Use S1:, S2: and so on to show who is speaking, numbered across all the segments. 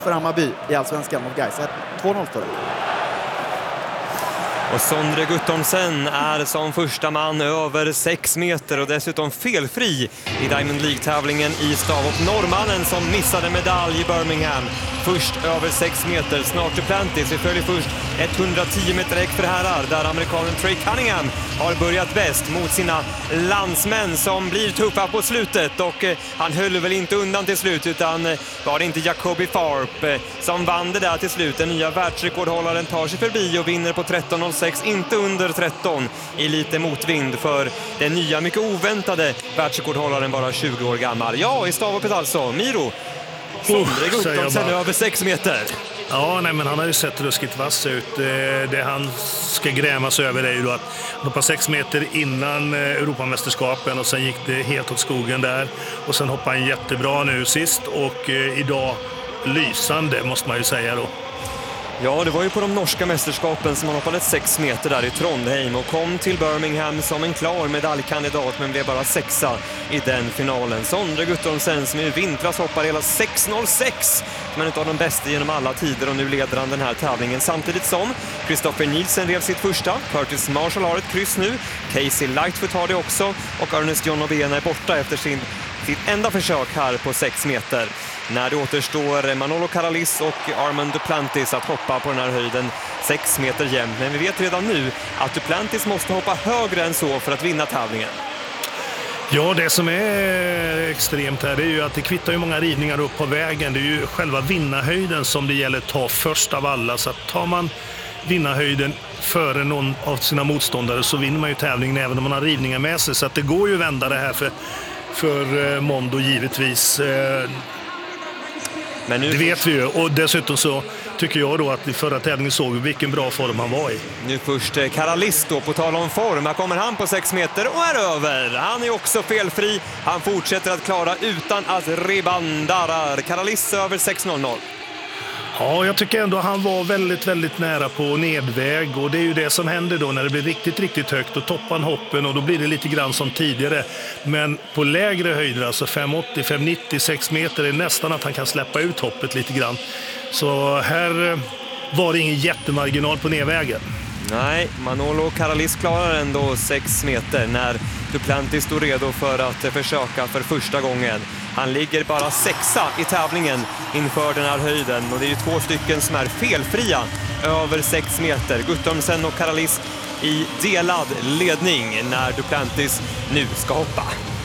S1: för Hammarby i Allsvenskan mot Gais. 2-0 står det.
S2: Och Sondre Guttormsen är som första man över 6 meter och dessutom felfri i Diamond League-tävlingen i stavhopp. Norrmannen som missade medalj i Birmingham. Först över 6 meter, snart Duplantis. Vi följer först 110 meter äck för herrar där amerikanen Trey Cunningham har börjat bäst mot sina landsmän som blir tuffa på slutet. Och han höll väl inte undan till slut, utan var det inte Jacoby Farp som vann det där till slut. Den nya världsrekordhållaren tar sig förbi och vinner på 13.06, inte under 13 i lite motvind för den nya, mycket oväntade världsrekordhållaren, bara 20 år gammal. Ja, i stavhoppet alltså, Miro. Sondre Guttormsen över 6 meter.
S3: Ja, nej, men han har ju sett ruskigt vass ut. Det han ska grämas över är ju då att han hoppade 6 meter innan Europamästerskapen och sen gick det helt åt skogen där. Och sen hoppade han jättebra nu sist och idag lysande måste man ju säga då.
S2: Ja, det var ju på de norska mästerskapen som han hoppade 6 meter där i Trondheim och kom till Birmingham som en klar medaljkandidat, men blev bara 6:a i den finalen. Sondre Guttormsen som i vintras hoppar hela 6.06, men utav de bästa genom alla tider, och nu leder han den här tävlingen samtidigt som Christopher Nielsen rev sitt första, Curtis Marshall har ett kryss nu, Casey Lightfoot har det också och Ernest John Obena är borta efter sitt enda försök här på 6 meter. När det återstår Manolo Caralis och Armand Duplantis att hoppa på den här höjden 6 meter jämnt. Men vi vet redan nu att Duplantis måste hoppa högre än så för att vinna tävlingen.
S3: Ja, det som är extremt här, det är ju att det kvittar ju många rivningar upp på vägen. Det är ju själva vinnarhöjden som det gäller att ta först av alla. Så att tar man vinnarhöjden före någon av sina motståndare så vinner man ju tävlingen även om man har rivningar med sig. Så att det går ju att vända det här för Mondo givetvis. Men nu det vet vi ju, och dessutom så tycker jag då att i förra tävlingen såg vi vilken bra form han var i.
S2: Nu först Caralis då, på tal om form. Här kommer han på 6 meter och är över. Han är också felfri. Han fortsätter att klara utan att ribban darrar. Caralis över 6.00.
S3: Ja, jag tycker ändå att han var väldigt, väldigt nära på nedväg, och det är ju det som händer då när det blir riktigt, riktigt högt. Då toppar han hoppen och då blir det lite grann som tidigare. Men på lägre höjder, alltså 5,80, 5,90, 6 meter, är nästan att han kan släppa ut hoppet lite grann. Så här var det ingen jättemarginal på nedvägen.
S2: Nej, Manolo Caralis klarar ändå 6 meter när Duplantis står redo för att försöka för första gången. Han ligger bara 6:a i tävlingen inför den här höjden, och det är ju 2 stycken som är felfria över 6 meter. Guttormsen och Caralis i delad ledning när Duplantis nu ska hoppa.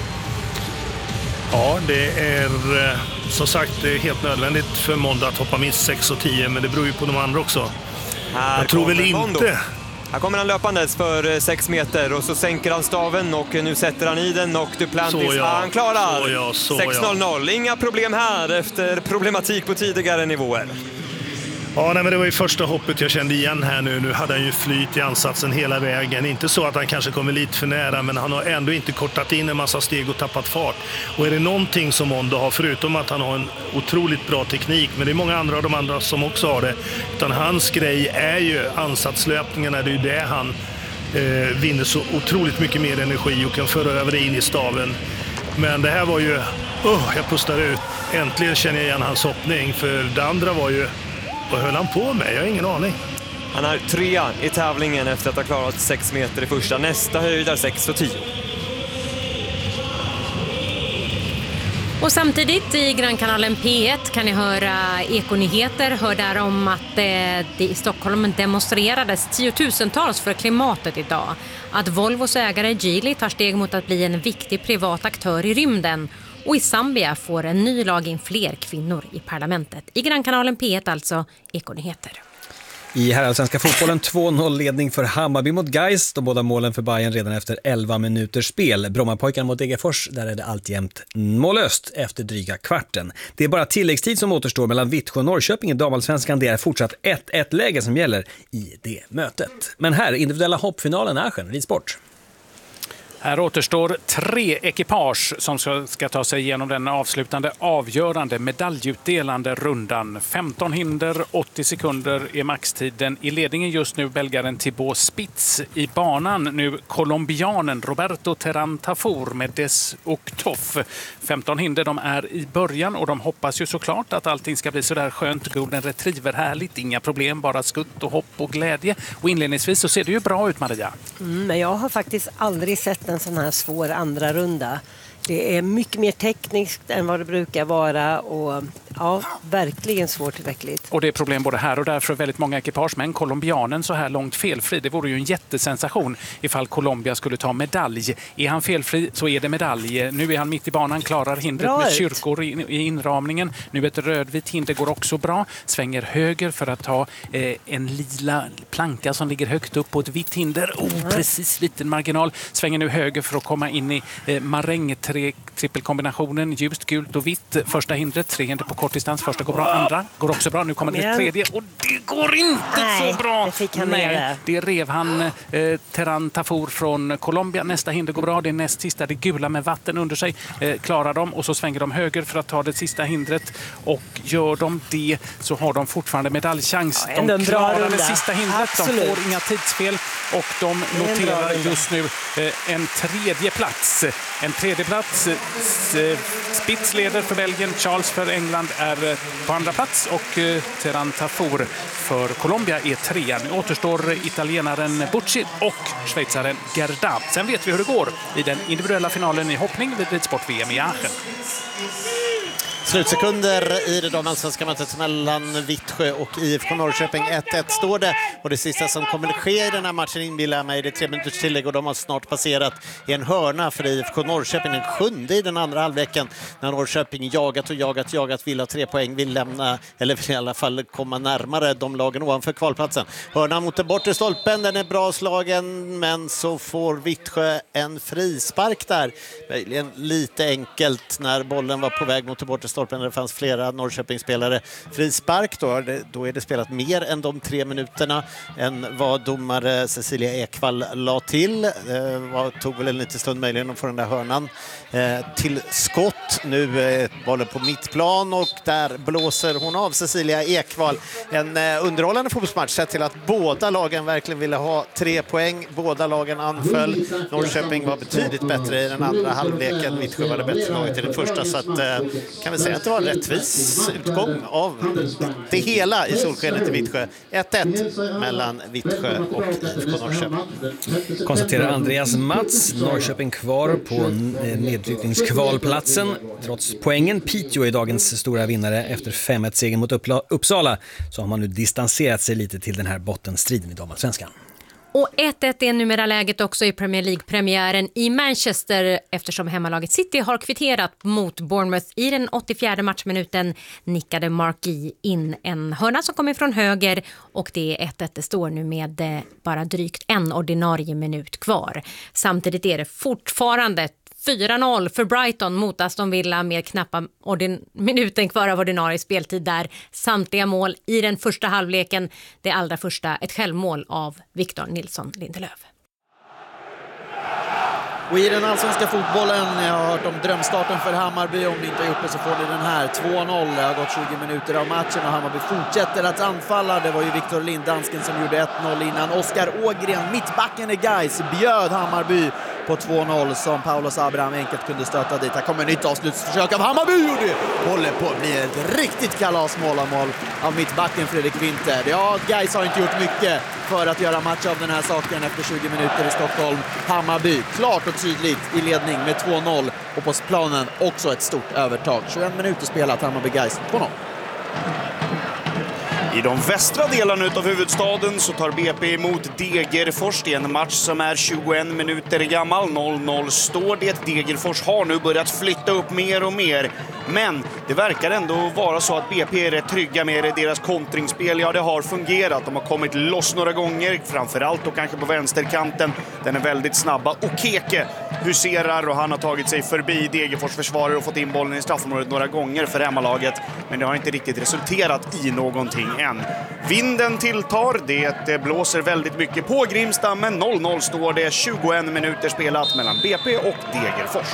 S3: Ja, det är som sagt helt nödvändigt för Mondo att hoppa minst 6,10, men det beror ju på de andra också. Jag tror väl
S2: Mondo.
S3: inte.
S2: Här kommer han löpandes för 6 meter och så sänker han staven och nu sätter han i den, och Duplantis, han klarar 6.00. Inga problem här efter problematik på tidigare nivåer.
S3: Ja, nej, men det var ju första hoppet jag kände igen här nu. Nu hade han ju flyt i ansatsen hela vägen. Inte så att han kanske kommer lite för nära, men han har ändå inte kortat in en massa steg och tappat fart. Och är det någonting som Mondo har, förutom att han har en otroligt bra teknik, men det är många andra av de andra som också har det, utan hans grej är ju ansatslöpningarna. Det är ju det han vinner så otroligt mycket mer energi och kan föra över det in i staven. Men det här var ju, jag pustar ut. Äntligen känner jag igen hans hoppning, för det andra var ju, vad höll han på med? Jag har ingen aning.
S2: Han är 3:a i tävlingen efter att ha klarat 6 meter i första. Nästa höjd är 6,10.
S4: Och samtidigt i Grannkanalen P1 kan ni höra Ekonyheter. Hör där om att det i Stockholm demonstrerades tiotusentals för klimatet idag. Att Volvos ägare Geely tar steg mot att bli en viktig privat aktör i rymden. Och i Zambia får en ny lag in fler kvinnor i parlamentet. I Grannkanalen P1 alltså, Ekonyheter.
S5: I herrallsvenska fotbollen 2-0-ledning för Hammarby mot Gais. De båda målen för Bayern redan efter 11 minuters spel. Brommapojkarna mot Degerfors, där är det alltjämt mållöst efter dryga kvarten. Det är bara tilläggstid som återstår mellan Vittsjö och Norrköping i damallsvenskan. Det är fortsatt 1-1-läge som gäller i det mötet. Men här, individuella hoppfinalen Aschen, ridsport.
S6: Här återstår 3 ekipage som ska ta sig igenom den avslutande avgörande medaljutdelande rundan. 15 hinder, 80 sekunder är maxtiden. I ledningen just nu belgaren Thibaut Spitz. I banan nu colombianen Roberto Terán Tafur med Des Octof. 15 hinder, de är i början och de hoppas ju såklart att allting ska bli så där skönt, golden retriever härligt. Inga problem, bara skutt och hopp och glädje. Och inledningsvis så ser det ju bra ut, Maria.
S7: Men jag har faktiskt aldrig sett en sån här svår andra runda. Det är mycket mer tekniskt än vad det brukar vara och ja, verkligen svårtillräckligt.
S6: Och det är problem både här och där för väldigt många ekipage. Men colombianen så här långt felfri, det vore ju en jättesensation ifall Colombia skulle ta medalj. Är han felfri så är det medalj. Nu är han mitt i banan, klarar hindret med kyrkor i inramningen. Nu ett rödvitt hinder går också bra. Svänger höger för att ta en lila planka som ligger högt upp på ett vitt hinder. Precis liten marginal. Svänger nu höger för att komma in i maräng trippelkombinationen, ljust, gult och vitt. Första hindret, 3 hinder på kortdistans. Första går bra, andra går också bra. Nu kommer det tredje och det går inte så bra. Det rev han Terán Tafur från Colombia. Nästa hinder går bra. Det är näst sista, det gula med vatten under sig. Klarar de och så svänger de höger för att ta det sista hindret. Och gör de det så har de fortfarande medaljchans. De klarar det sista hindret. Absolut. De får inga tidsfel och de noterar just nu en tredje plats. En tredje plats. Spitz leder för Belgien, Charles för England är på andra plats och Terán Tafur för Colombia är 3. Nu återstår italienaren Bucci och schweizaren Gerda. Sen vet vi hur det går i den individuella finalen i hoppning vid ridsport-VM i Aachen.
S8: Slutsekunder i det damallsvenska mötet mellan Vittsjö och IFK Norrköping. 1-1 står det. Och det sista som kommer att ske i den här matchen inbillar mig, det är 3 minuters tillägg och de har snart passerat i en hörna för IFK Norrköping. Den 7:e i den andra halvleken när Norrköping jagat, vill ha 3 poäng, vill lämna, eller vill i alla fall komma närmare de lagen ovanför kvalplatsen. Hörna mot den bortre stolpen, den är bra slagen, men så får Vittsjö en frispark där. Möjligen lite enkelt när bollen var på väg mot den bortre stolpen, det fanns flera Norrköpingsspelare. Frispark då är det spelat mer än de 3 minuterna än vad domare Cecilia Ekvall la till. Tog väl en liten stund möjligen att få den där hörnan till skott. Nu är bollen på mittplan och där blåser hon av Cecilia Ekvall. En underhållande fotbollsmatch sett till att båda lagen verkligen ville ha 3 poäng. Båda lagen anföll. Norrköping var betydligt bättre i den andra halvleken. Vittsjö var det bättre laget i den första, så att kan vi säga att det var en rättvis utgång av det hela i solskenet i Vittsjö. 1-1 mellan Vittsjö och IFK Norrköping.
S5: Konstaterar Andreas Mats. Norrköping kvar på nedflyttningskvalplatsen. Trots poängen, Piteå är dagens stora vinnare efter 5-1-segern mot Uppsala. Så har man nu distanserat sig lite till den här bottenstriden i damallsvenskan.
S4: Och 1-1 är numera läget också i Premier League-premiären i Manchester eftersom hemmalaget City har kvitterat mot Bournemouth. I den 84:e matchminuten nickade Marquis in en hörna som kom ifrån höger och det är 1-1. Det står nu med bara drygt en ordinarie minut kvar. Samtidigt är det fortfarande 4-0 för Brighton mot Aston Villa med knappa minuten kvar av ordinarie speltid där. Samtliga mål i den första halvleken. Det allra första ett självmål av Victor Nilsson Lindelöf.
S1: Och i den allsvenska fotbollen, jag har hört om drömstarten för Hammarby. Om ni inte har gjort det så får ni den här. 2-0, det har gått 20 minuter av matchen och Hammarby fortsätter att anfalla. Det var ju Victor Lindansken som gjorde 1-0 innan. Oskar Ågren, mittbacken i Gais, bjöd Hammarby på 2-0 som Paulos Abraham enkelt kunde stöta dit. Här kommer nytt avslutsförsök av Hammarby och det håller på att bli ett riktigt kalasmål av mittbacken Fredrik Winter. Ja, Gais har inte gjort mycket för att göra match av den här saken efter 20 minuter i Stockholm. Hammarby klart och tydligt i ledning med 2-0 och på planen också ett stort övertag. 21 minuter spelat, Hammarby Gais 2-0.
S9: I de västra delarna av huvudstaden så tar BP emot Degerfors. Det är en match som är 21 minuter gammal. 0-0 står det. Degerfors har nu börjat flytta upp mer och mer. Men det verkar ändå vara så att BP är rätt trygga med det. Deras kontringsspel, ja, det har fungerat. De har kommit loss några gånger, framförallt och kanske på vänsterkanten. Den är väldigt snabba. Och Keke huserar och han har tagit sig förbi Degerfors försvarare och fått in bollen i straffområdet några gånger för hemmalaget. Men det har inte riktigt resulterat i någonting än. Vinden tilltar, det blåser väldigt mycket på Grimsta, men 0-0 står det. 21 minuter spelat mellan BP och Degerfors.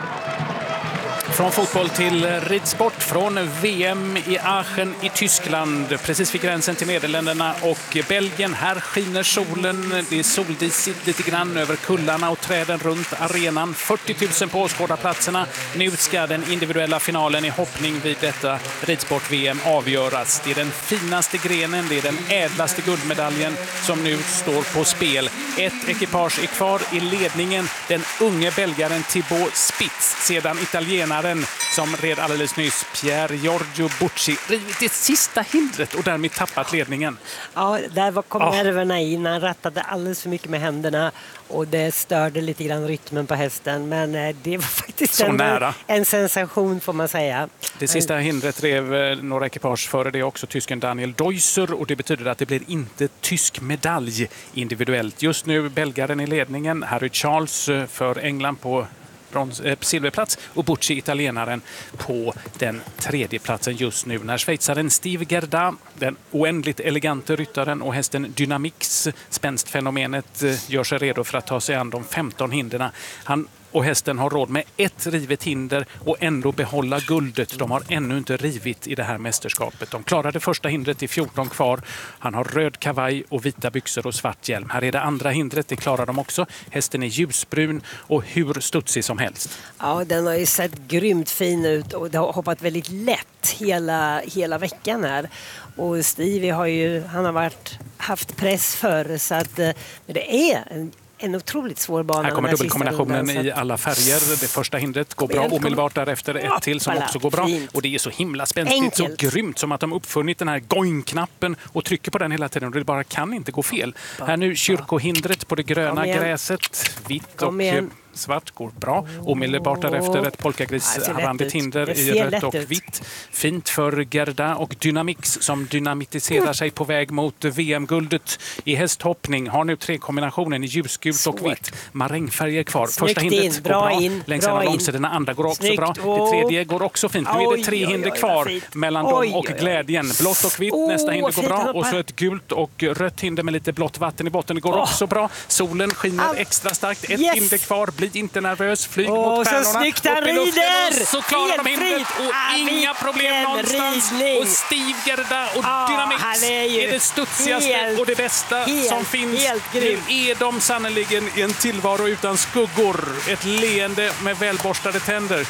S6: Från fotboll till ridsport, från VM i Aachen i Tyskland, precis vid gränsen till Nederländerna och Belgien. Här skiner solen, det är soldisigt lite grann över kullarna och träden runt arenan. 40 000 på åskådarplatserna. Nu ska den individuella finalen i hoppning vid detta ridsport-VM avgöras. Det är den finaste grenen, det är den ädlaste guldmedaljen som nu står på spel. Ett ekipage är kvar i ledningen, den unge belgaren Thibaut Spitz, sedan italienaren som red alldeles nyss Pier Giorgio Bucci rivit det sista hindret och därmed tappat ledningen.
S7: Ja, där kom nerverna in. Han rattade alldeles för mycket med händerna och det störde lite grann rytmen på hästen. Men det var faktiskt en sensation, får man säga.
S6: Det sista hindret rev några ekipage före det också, tysken Daniel Deusser, och det betyder att det blir inte tysk medalj individuellt. Just nu belgaren i ledningen, Harry Charles för England på silverplats och Bucci, italienaren, på den tredje platsen just nu. När schweizaren Steve Gerda, den oändligt elegante ryttaren, och hästen Dynamix, spänstfenomenet, gör sig redo för att ta sig an de 15 hindren. Han och hästen har råd med ett rivet hinder och ändå behålla guldet. De har ännu inte rivit i det här mästerskapet. De klarade första hindret i 14 kvar. Han har röd kavaj och vita byxor och svart hjälm. Här är det andra hindret, det klarar de också. Hästen är ljusbrun och hur studsig som helst.
S7: Ja, den har ju sett grymt fin ut och det har hoppat väldigt lätt hela veckan här. Och Stevie har haft press för, så att det är en otroligt svår bana.
S6: Här kommer dubbelkombinationen i alla färger. Det första hindret går bra, omedelbart därefter ett till som också går bra. Och det är så himla spänstigt, så grymt, som att de uppfunnit den här going-knappen och trycker på den hela tiden. Och det bara kan inte gå fel. Här nu kyrkohindret på det gröna gräset. Vitt och svart går bra. Omedelbart därefter ett polkagrisrandigt hinder i rött och vitt. Fint för Gerda och Dynamix som dynamitiserar sig på väg mot VM-guldet i hästhoppning. Har nu 3 kombinationen i ljusgult och vitt. Marängfärger kvar. Första hindret går bra. Längs en av långsidorna, andra går också bra. Det tredje går också fint. Nu är det 3 hinder kvar mellan dem och glädjen. Blått och vitt. Nästa hinder går bra. Och så ett gult och rött hinder med lite blått vatten i botten. Det går också bra. Solen skiner extra starkt. Ett hinder kvar. Bli inte nervös, flyg mot stjärnorna.
S7: Så snyggt han rider!
S6: Så klarar de hindret och inga problem någonstans. Och Steve Gerda och Dynamix är det studsigaste och det bästa som finns. Nu är de sannoliken i en tillvaro utan skuggor. Ett leende med välborstade tänder.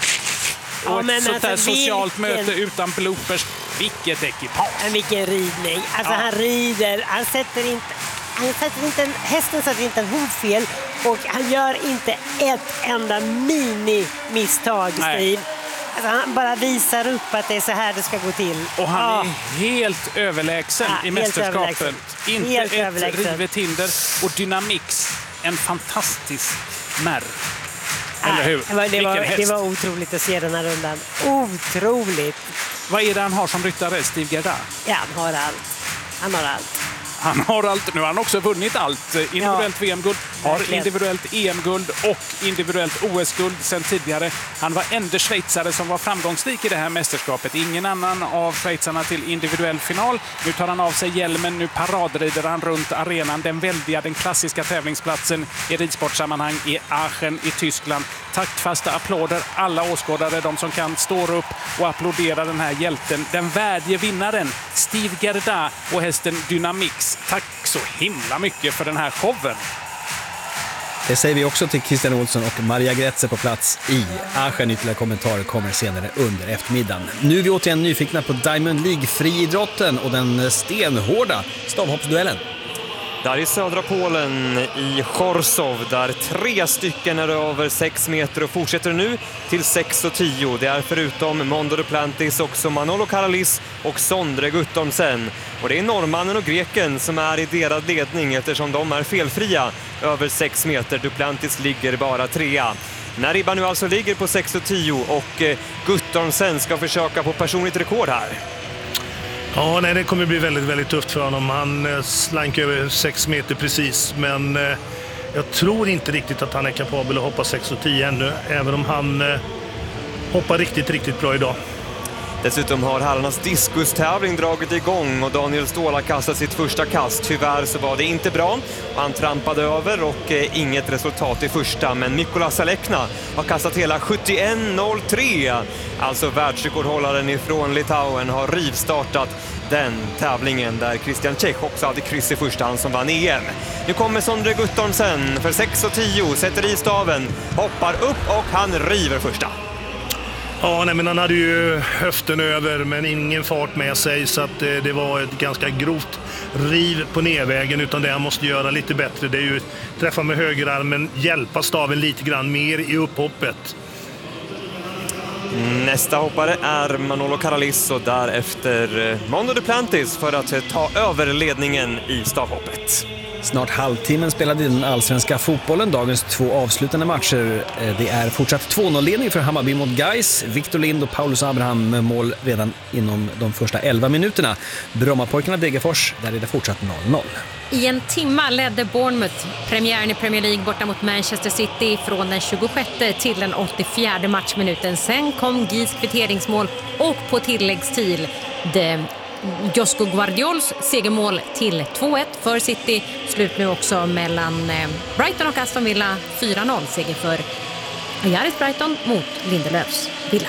S6: Och ett sånt där socialt möte utan bloopers. Vilket ekipage!
S7: Vilken ridning. Alltså han rider, hästen sätter inte en hovfel och han gör inte ett enda mini-misstag, Steve. Alltså han bara visar upp att det är så här det ska gå till.
S6: Och han är helt överlägsen i mästerskapet. Inte ett rivet hinder. Och Dynamix, en fantastisk märr. Eller hur?
S7: Det var otroligt att se den här rundan. Otroligt!
S6: Vad är det han har som ryttare, Steve Gerda?
S7: Ja, han har allt.
S6: Han har allt. Nu har han också vunnit allt. Individuellt VM-guld, har individuellt EM-guld och individuellt OS-guld sedan tidigare. Han var enda schweizare som var framgångsrik i det här mästerskapet. Ingen annan av schweizarna till individuell final. Nu tar han av sig hjälmen, nu paradrider han runt arenan. Den klassiska tävlingsplatsen i ridsportsammanhang i Aachen i Tyskland. Taktfasta applåder, alla åskådare, de som kan, står upp och applådera den här hjälten. Den värdige vinnaren, Steve Gerda och hästen Dynamix. Tack så himla mycket för den här showen.
S5: Det säger vi också till Christian Olsson och Maria Gretze på plats i Aachen. Ytterligare kommentarer kommer senare under eftermiddagen. Nu är vi återigen nyfikna på Diamond League-friidrotten och den stenhårda stavhoppsduellen.
S2: Där i södra Polen i Chorzów, där 3 stycken är över 6 meter och fortsätter nu till 6 och 10. Det är förutom Mondo Duplantis också Manolo Karalis och Sondre Guttormsen. Och det är norrmannen och greken som är i deras ledning eftersom de är felfria över 6 meter. Duplantis ligger bara 3. När ribban nu alltså ligger på 6,10 och Guttormsen ska försöka på personligt rekord här.
S3: Ja, nej, det kommer bli väldigt, väldigt tufft för honom. Han slank över 6 meter precis, men jag tror inte riktigt att han är kapabel att hoppa 6,10 ännu, även om han hoppar riktigt, riktigt bra idag.
S2: Dessutom har herrarnas diskustävling dragit igång och Daniel Ståhl har kastat sitt första kast. Tyvärr så var det inte bra. Han trampade över och inget resultat i första. Men Mikola Salekna har kastat hela 71,03. Alltså världsrekordhållaren ifrån Litauen har rivstartat den tävlingen där Christian Čech också hade kryss i första hand som vann EM. Nu kommer Sondre Guttormsen för 6,10, sätter i staven, hoppar upp och han river första.
S3: Ja, nej, men han hade ju höften över men ingen fart med sig, så att det var ett ganska grovt riv på nedvägen, utan det han måste göra lite bättre, det är ju träffa med högerarmen, hjälpa staven lite grann mer i upphoppet.
S2: Nästa hoppare är Manolo Caralis och därefter Mondo Duplantis för att ta över ledningen i stavhoppet.
S5: Snart halvtimmen spelade i den allsvenska fotbollen dagens 2 avslutande matcher. Det är fortsatt 2-0-ledning för Hammarby mot Gais. Victor Lind och Paulus Abraham med mål redan inom de första 11 minuterna. Brommapojkarna Degerfors, där är det fortsatt 0-0.
S4: I en timma ledde Bournemouth premiären i Premier League borta mot Manchester City från den 26 till den 84 matchminuten. Sen kom Gis kvitteringsmål och på tilläggstid Josko Guardiols segermål till 2-1 för City. Slut nu också mellan Brighton och Aston Villa. 4-0 seger för Ajaris Brighton mot Lindelöfs Villa.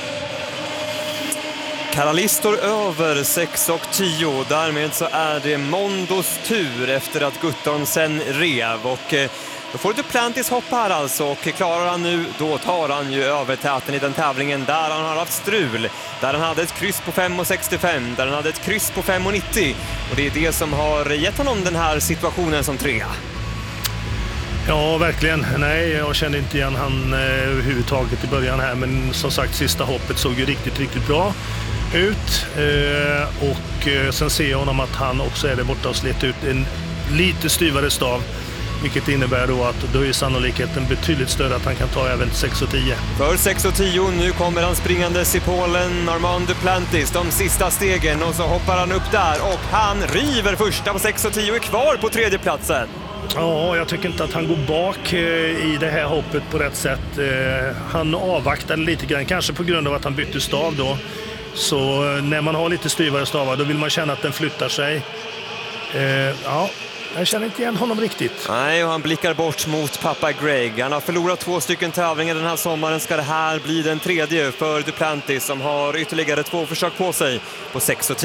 S2: Caralis står över 6,10. Därmed så är det Mondos tur efter att Guttormsen rev. Och då får Duplantis hoppa här alltså, och klarar han nu, då tar han ju över täten i den tävlingen där han har haft strul. Där han hade ett kryss på 5,65, där han hade ett kryss på 5,90. Och det är det som har gett honom den här situationen som trea.
S3: Ja, verkligen. Nej, jag kände inte igen han överhuvudtaget i början här, men som sagt, sista hoppet såg ju riktigt, riktigt bra ut. Och sen ser jag honom att han också är där borta och slet ut en lite styvare stav. Vilket innebär då att då är sannolikheten betydligt större att han kan ta även 6,10.
S2: För 6,10 nu kommer han springandes i Polen, Armand Duplantis, de sista stegen, och så hoppar han upp där och han river första på 6,10 och är kvar på tredje platsen.
S3: Ja, jag tycker inte att han går bak i det här hoppet på rätt sätt. Han avvaktade lite grann, kanske på grund av att han bytte stav då. Så när man har lite styvare stavar, då vill man känna att den flyttar sig. Ja, jag känner inte igen honom riktigt.
S2: Nej, och han blickar bort mot pappa Greg. Han har förlorat 2 tävlingar den här sommaren. Ska det här bli den tredje för Duplantis som har ytterligare 2 försök på sig på 6,10.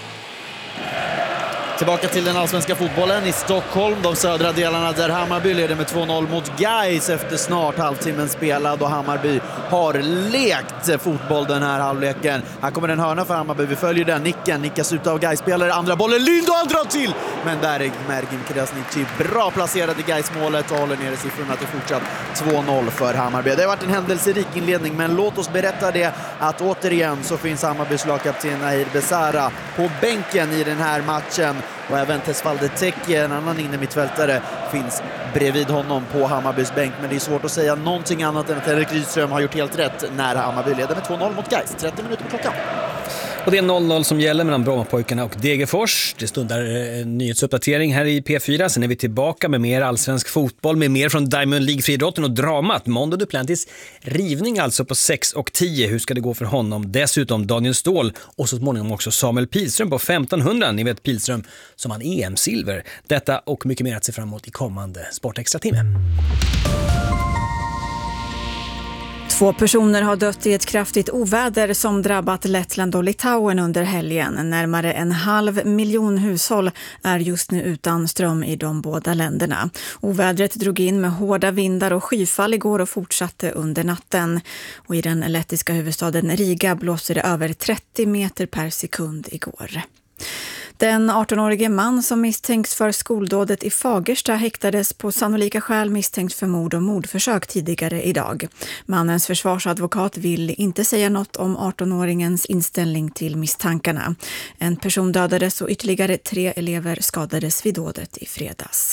S1: Tillbaka till den allsvenska fotbollen i Stockholm. De södra delarna där Hammarby leder med 2-0 mot Gais efter snart halvtimmen spelad, och Hammarby har lekt fotboll den här halvleken. Här kommer en hörna för Hammarby. Vi följer den. Nicken nickas ut av Gais-spelare. Andra bollen, Lind och andra till! Men där är Mergim Krasniqi bra placerad i Gais-målet och håller nere siffrorna till fortsatt 2-0 för Hammarby. Det har varit en händelserik inledning, men låt oss berätta det att återigen så finns Hammarbys lagkapten Nahir Besara på bänken i den här matchen. Och även Tesfalde Teki, en annan innermittfältare, finns bredvid honom på Hammarbys bänk. Men det är svårt att säga någonting annat än att Henrik Rydström har gjort helt rätt när Hammarby leder med 2-0 mot Gais. 30 minuter på klockan.
S5: Och det är 0-0 som gäller mellan Brommapojkarna och Degerfors. Det stundar en nyhetsuppdatering här i P4. Sen är vi tillbaka med mer allsvensk fotboll, med mer från Diamond League-friidrotten och dramat. Mondo Duplantis rivning alltså på 6,10. Hur ska det gå för honom? Dessutom Daniel Ståhl och så småningom också Samuel Pilström på 1500. Ni vet Pilström som han EM-silver. Detta och mycket mer att se fram emot i kommande Sportextra-timme.
S10: 2 personer har dött i ett kraftigt oväder som drabbat Lettland och Litauen under helgen. Närmare 500 000 hushåll är just nu utan ström i de båda länderna. Ovädret drog in med hårda vindar och skyfall igår och fortsatte under natten. Och i den lettiska huvudstaden Riga blåste det över 30 meter per sekund igår. Den 18-årige man som misstänks för skoldådet i Fagersta häktades på sannolika skäl misstänkt för mord och mordförsök tidigare idag. Mannens försvarsadvokat vill inte säga något om 18-åringens inställning till misstankarna. En person dödades och ytterligare 3 elever skadades vid dådet i fredags.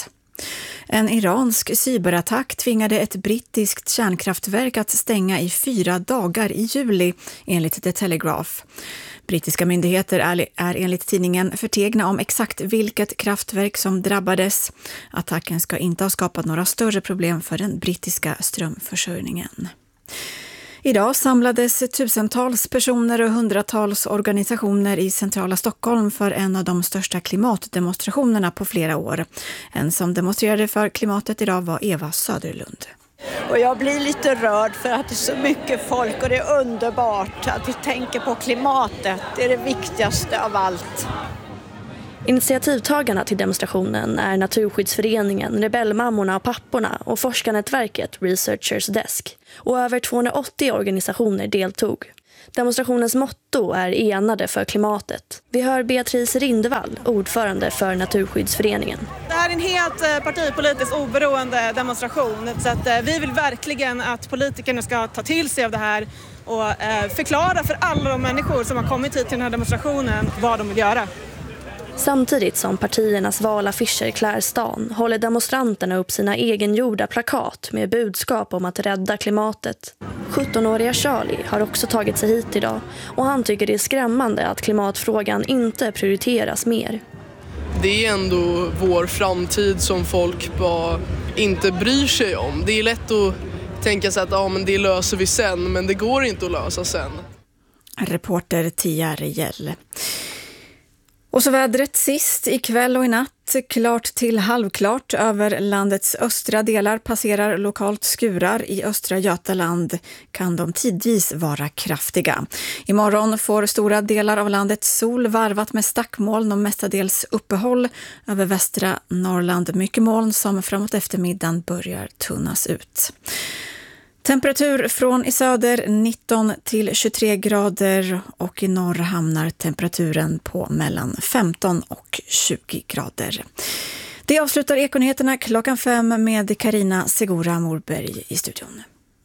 S10: En iransk cyberattack tvingade ett brittiskt kärnkraftverk att stänga i 4 dagar i juli, enligt The Telegraph. Brittiska myndigheter är enligt tidningen förtegna om exakt vilket kraftverk som drabbades. Attacken ska inte ha skapat några större problem för den brittiska strömförsörjningen. Idag samlades tusentals personer och hundratals organisationer i centrala Stockholm för en av de största klimatdemonstrationerna på flera år. En som demonstrerade för klimatet idag var Eva Söderlund.
S11: Och jag blir lite rörd för att det är så mycket folk och det är underbart att vi tänker på klimatet. Det är det viktigaste av allt.
S12: Initiativtagarna till demonstrationen är Naturskyddsföreningen, Rebellmammorna och papporna och forskarnätverket Researchers Desk. Och över 280 organisationer deltog. Demonstrationens motto är enade för klimatet. Vi hör Beatrice Rindevall, ordförande för Naturskyddsföreningen.
S13: Det här är en helt partipolitiskt oberoende demonstration. Så att vi vill verkligen att politikerna ska ta till sig av det här och förklara för alla de människor som har kommit hit till den här demonstrationen vad de vill göra.
S12: Samtidigt som partiernas valaffischer klär stan håller demonstranterna upp sina egengjorda plakat med budskap om att rädda klimatet. 17-åriga Charlie har också tagit sig hit idag och han tycker det är skrämmande att klimatfrågan inte prioriteras mer.
S14: Det är ändå vår framtid som folk bara inte bryr sig om. Det är lätt att tänka sig att men det löser vi sen, men det går inte att lösa sen.
S10: Reporter Tia Rejell. Och så vädret sist ikväll och i natt. Klart till halvklart över landets östra delar passerar lokalt skurar. I östra Götaland kan de tidvis vara kraftiga. Imorgon får stora delar av landet sol varvat med stackmoln och mestadels uppehåll. Över västra Norrland mycket moln som framåt eftermiddagen börjar tunnas ut. Temperatur från i söder 19 till 23 grader och i norr hamnar temperaturen på mellan 15 och 20 grader. Det avslutar Ekonyheterna 5:00 med Carina Segura Morberg i studion.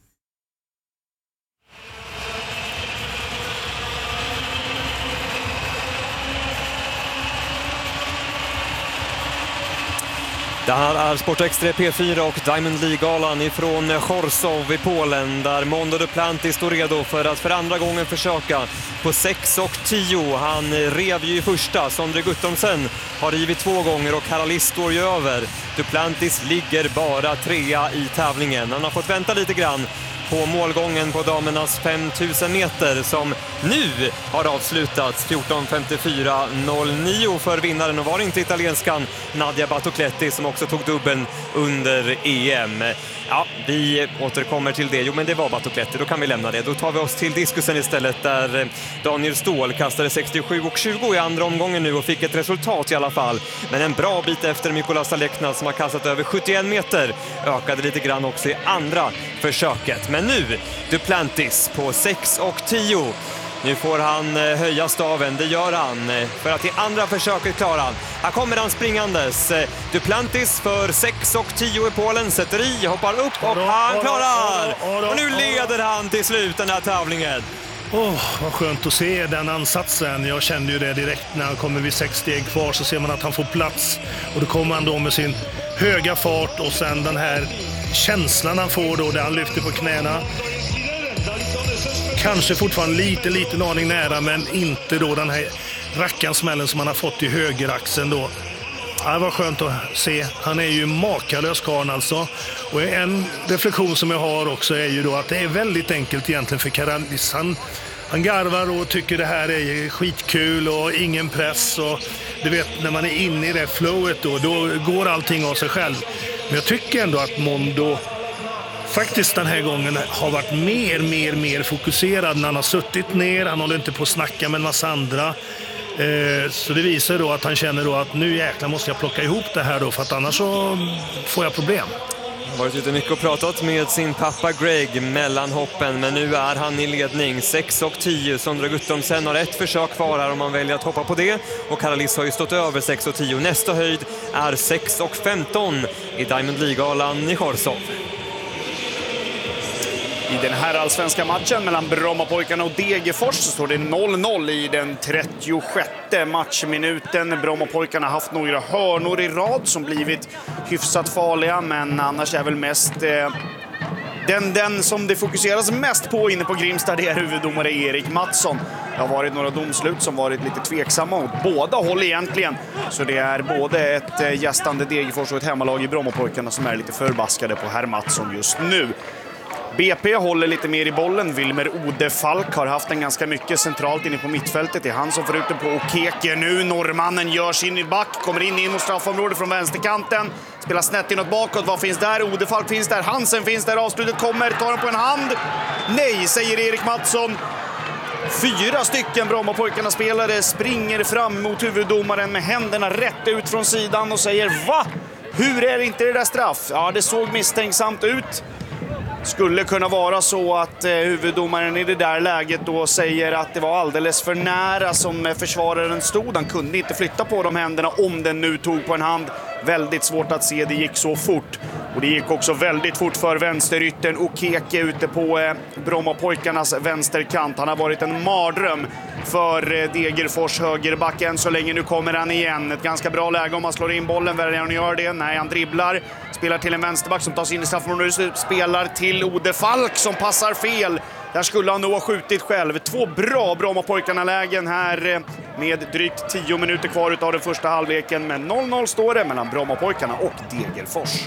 S2: Det här är Sportextra P4 och Diamond League-galan ifrån Chorzów i Polen där Mondo Duplantis står redo för att för andra gången försöka på 6:10. Han rev ju i första, Sondre Guttormsen har rivit 2 gånger och Karalis står ju över. Duplantis ligger bara 3:a i tävlingen. Han har fått vänta lite grann på målgången på damernas 5000 meter som nu har avslutats 14:54.09 för vinnaren och var inte italienskan Nadia Battocletti som också tog dubbeln under EM. Ja, vi återkommer till det. Jo, men det var Battocletti, då kan vi lämna det. Då tar vi oss till diskusen istället där Daniel Ståhl kastade 67,20 i andra omgången nu och fick ett resultat i alla fall. Men en bra bit efter Mykola Salekna som har kastat över 71 meter ökade lite grann också i andra försöket. Men nu Duplantis på 6:10. Nu får han höja staven, det gör han för att i andra försöket klara. Här kommer han springandes. Duplantis för 6:10 i Polen, sätter i, hoppar upp och han klarar! Och nu leder han till slut den här tävlingen.
S3: Vad skönt att se den ansatsen. Jag kände ju det direkt när han kommer vid 6 steg kvar så ser man att han får plats. Och då kommer han då med sin höga fart och sen den här känslan han får då där han lyfter på knäna. Kanske fortfarande lite aning nära men inte då den här rackansmällen som han har fått i högeraxeln då. Det var skönt att se. Han är ju makalös karl alltså. Och en reflektion som jag har också är ju då att det är väldigt enkelt egentligen för Karalis. Han garvar och tycker det här är skitkul och ingen press. Och du vet, när man är inne i det flowet då går allting av sig själv. Men jag tycker ändå att Mondo faktiskt den här gången har varit mer fokuserad när han har suttit ner. Han håller inte på att snacka med en massa andra. Så det visar då att han känner då att nu jäklar måste jag plocka ihop det här då för att annars så får jag problem.
S2: Han har varit ute mycket och pratat med sin pappa Greg mellan hoppen, men nu är han i ledning 6:10. Sondre Guttormsen har ett försök kvar här om man väljer att hoppa på det och Karalis har ju stått över 6:10. Nästa höjd är 6:15 i Diamond League-galan i Chorzów.
S9: I den här allsvenska matchen mellan Brommapojkarna och Degerfors så står det 0-0 i den 36:e matchminuten. Brommapojkarna har haft några hörnor i rad som blivit hyfsat farliga, men annars är väl mest den som det fokuseras mest på inne på Grimstad, det är huvuddomare Erik Mattsson. Det har varit några domslut som varit lite tveksamma åt båda håll egentligen. Så det är både ett gästande Degerfors och ett hemmalag i Brommapojkarna som är lite förbaskade på herr Mattsson just nu. BP håller lite mer i bollen. Wilmer Odefalk har haft den ganska mycket centralt inne på mittfältet. Det är han som får ut den på Okeke nu. Norrmannen gör sin i back, kommer in mot straffområdet från vänsterkanten. Spelar snett inåt bakåt. Vad finns där? Odefalk finns där. Hansen finns där. Avslutet kommer. Tar den på en hand. Nej, säger Erik Mattsson. 4 stycken Brommapojkarna spelare springer fram mot huvuddomaren med händerna rätt ut från sidan och säger: va? Hur är inte det där straff? Ja, det såg misstänksamt ut. Skulle kunna vara så att huvuddomaren i det där läget då säger att det var alldeles för nära som försvararen stod. Han kunde inte flytta på de händerna om den nu tog på en hand. Väldigt svårt att se, det gick så fort. Och det gick också väldigt fort för vänsterytten Okeke ute på Brommapojkarnas vänsterkant. Han har varit en mardröm för Degerfors högerback än så länge. Nu kommer han igen. Ett ganska bra läge om man slår in bollen. Väljer han gör det? Nej, han dribblar. Spelar till en vänsterback som tar sig in i straffområdet. Spelar till Odefalk som passar fel. Där skulle han nog ha skjutit själv. 2 bra Brommapojkarna-lägen här med drygt 10 minuter kvar av den första halvleken. Men 0-0 står det mellan Brommapojkarna och Degerfors.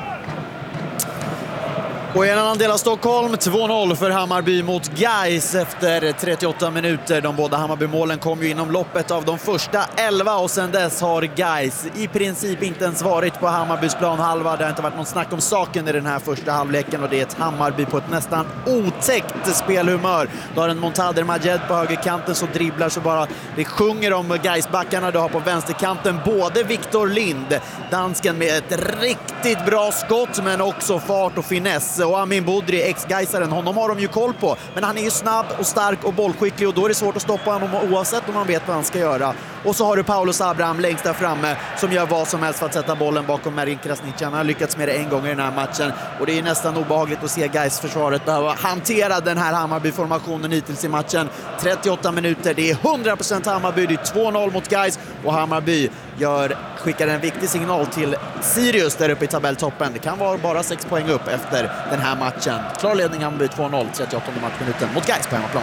S1: Och i en annan del av Stockholm, 2-0 för Hammarby mot Gais efter 38 minuter. De båda Hammarby-målen kom ju inom loppet av de första 11 och sen dess har Gais i princip inte ens varit på Hammarbys planhalva. Det har inte varit någon snack om saken i den här första halvleken och det är ett Hammarby på ett nästan otäckt spelhumör. Du har en Montader Majed på högerkanten så dribblar så bara det sjunger om Gais-backarna. Du har på vänsterkanten både Victor Lind, dansken med ett riktigt bra skott men också fart och finess. Och Amin Budri, ex-Gaisaren, honom har de ju koll på. Men han är ju snabb och stark och bollskicklig och då är det svårt att stoppa honom oavsett om man vet vad han ska göra. Och så har du Paulus Abraham längst där framme som gör vad som helst för att sätta bollen bakom Marin Krasniqi. Han har lyckats med det en gång i den här matchen och det är nästan obehagligt att se Gais-försvaret behöva hantera den här Hammarby-formationen hittills i matchen. 38 minuter, det är 100% Hammarby, det är 2-0 mot Gais och Hammarby skickar en viktig signal till Sirius där uppe i tabelltoppen. Det kan vara bara 6 poäng upp efter den här matchen. Klar ledning Hammarby 2-0, 38 matchminuten mot Gais på hemmaplan.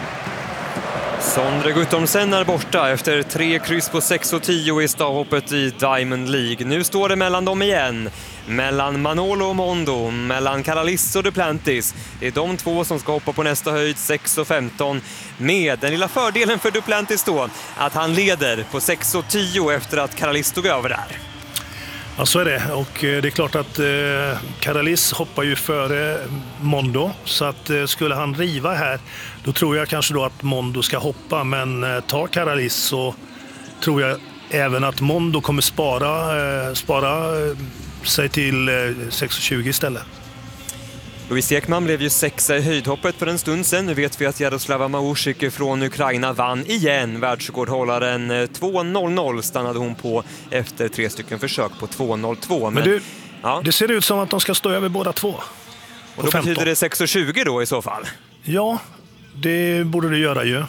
S2: Sondre Guttormsen är borta efter 3 kryss på 6 och 10 i stavhoppet i Diamond League. Nu står det mellan dem igen. Mellan Manolo och Mondo, mellan Karalis och Duplantis. Det är de två som ska hoppa på nästa höjd, 6 och 15. Med den lilla fördelen för Duplantis då, att han leder på 6 och 10 efter att Karalis tog över där.
S3: Ja, så är det. Och det är klart att Karalis hoppar ju före Mondo. Så att skulle han riva här, då tror jag kanske då att Mondo ska hoppa. Men tar Karalis så tror jag även att Mondo kommer spara sig till 6,20 istället.
S2: Louis Ekman blev ju 6 i höjdhoppet för en stund sedan. Nu vet vi att Jaroslava Mausik från Ukraina vann igen. Världsrekordhållaren 2.00 stannade hon på efter 3 stycken försök på 2.02.
S3: Men du, ja. Det ser ut som att de ska stå över båda två.
S2: Och då betyder det 6,20 då i så fall?
S3: Ja, det borde det göra ju.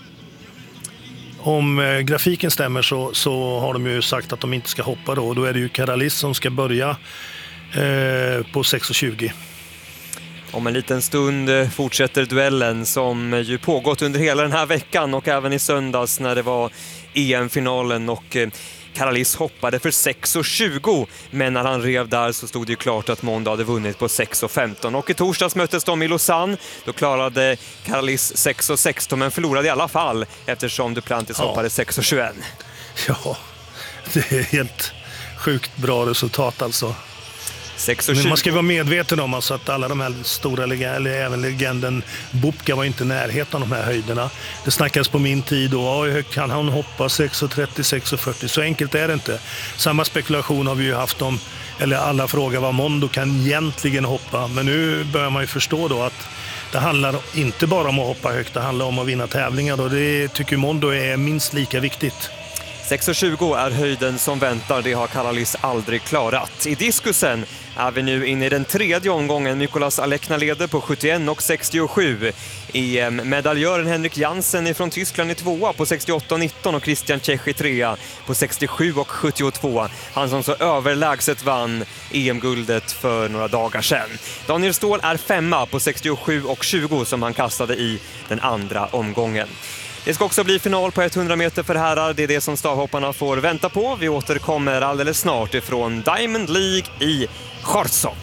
S3: Om grafiken stämmer så har de ju sagt att de inte ska hoppa då. Då är det ju Karalis som ska börja på 6,20.
S2: Om en liten stund fortsätter duellen som ju pågått under hela den här veckan och även i söndags när det var EM-finalen och Karalis hoppade för 6,20 men när han rev där så stod det ju klart att Mondo hade vunnit på 6,15 och i torsdags möttes de i Lausanne. Då klarade Karalis 6,16 men förlorade i alla fall eftersom Duplantis hoppade 6,21.
S3: Ja, det är helt sjukt bra resultat alltså.
S2: 6,20.
S3: Men man ska vara medveten om alltså att alla de här stora även legenden Bubka var inte i närheten av de här höjderna. Det snackades på min tid och hur högt kan han hoppa 6,30, 6,40. Så enkelt är det inte. Samma spekulation har vi ju haft om, eller alla frågar vad Mondo kan egentligen hoppa. Men nu börjar man ju förstå då att det handlar inte bara om att hoppa högt, det handlar om att vinna tävlingar och det tycker Mondo är minst lika viktigt.
S2: 6,20 är höjden som väntar, det har Karalis aldrig klarat. I diskusen är vi nu inne i den tredje omgången. Mikolas Alekna leder på 71,67. EM-medaljören Henrik Jansen från Tyskland i tvåa på 68,19 och Christian Cech i trea på 67,72. Han som så överlägset vann EM-guldet för några dagar sedan. Daniel Ståhl är femma på 67,20 som han kastade i den andra omgången. Det ska också bli final på 100 meter för herrar. Det är det som stavhopparna får vänta på. Vi återkommer alldeles snart ifrån Diamond League i Chorzów.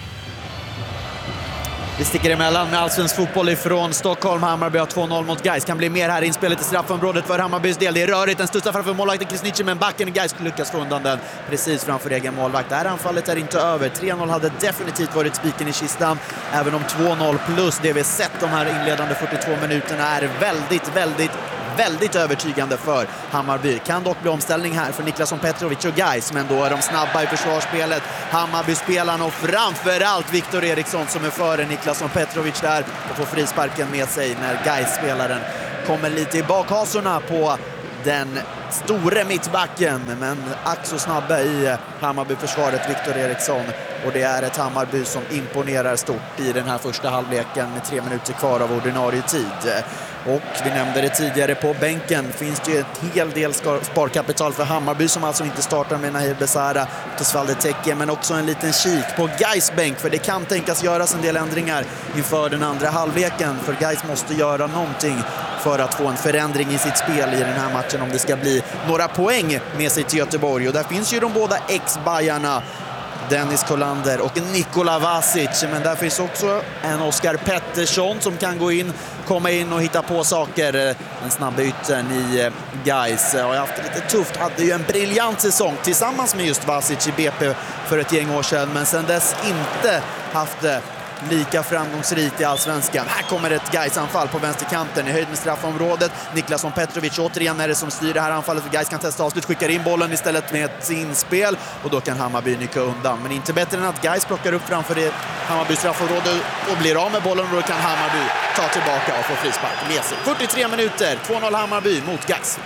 S1: Vi sticker emellan med allsvensk fotboll ifrån Stockholm. Hammarby har 2-0 mot Gais. Kan bli mer här i inspelet i straffområdet för Hammarbys del. Det är rörigt, den studsar framför målvakten Krasniqi, men backen Gais lyckas få undan den precis framför egen målvakt. Det här anfallet är inte över. 3-0 hade definitivt varit spiken i kistan. Även om 2-0 plus det vi sett de här inledande 42 minuterna är väldigt övertygande för Hammarby. Kan dock bli omställning här för Niklason Petrovic och Gais, men då är de snabba i försvarsspelet. Hammarby-spelarna och framförallt Viktor Eriksson som är före Niklason Petrovic där och får frisparken med sig när Gais-spelaren kommer lite i bakhasorna på den store mittbacken, men ack så snabba i Hammarby-försvaret Viktor Eriksson, och det är ett Hammarby som imponerar stort i den här första halvleken med 3 minuter kvar av ordinarie tid. Och vi nämnde det tidigare, på bänken finns det ju ett hel del sparkapital för Hammarby som alltså inte startar med Nahir Besara och Svalde Teke, men också en liten kik på Gais bänk, för det kan tänkas göras en del ändringar inför den andra halvleken, för Gais måste göra någonting för att få en förändring i sitt spel i den här matchen om det ska bli några poäng med sig till Göteborg. Och där finns ju de båda ex-bajarna Dennis Kolander och Nikola Vasic, men där finns också en Oskar Pettersson som kan komma in och hitta på saker. Den snabba yttern i Gais har haft det lite tufft, hade ju en briljant säsong tillsammans med just Vasic i BP för ett gäng år sedan, men sen dess inte haft det lika framgångsrikt i allsvenskan. Här kommer ett Gais-anfall på vänsterkanten i höjd med straffområdet. Niklason Petrovic återigen är det som styr det här anfallet, för Gais kan testa avslut, skickar in bollen istället med ett inspel, och då kan Hammarby nycka undan. Men inte bättre än att Gais plockar upp framför det Hammarby straffområde och blir av med bollen, och då kan Hammarby ta tillbaka och få frispark med sig. 43 minuter, 2-0 Hammarby mot Gais.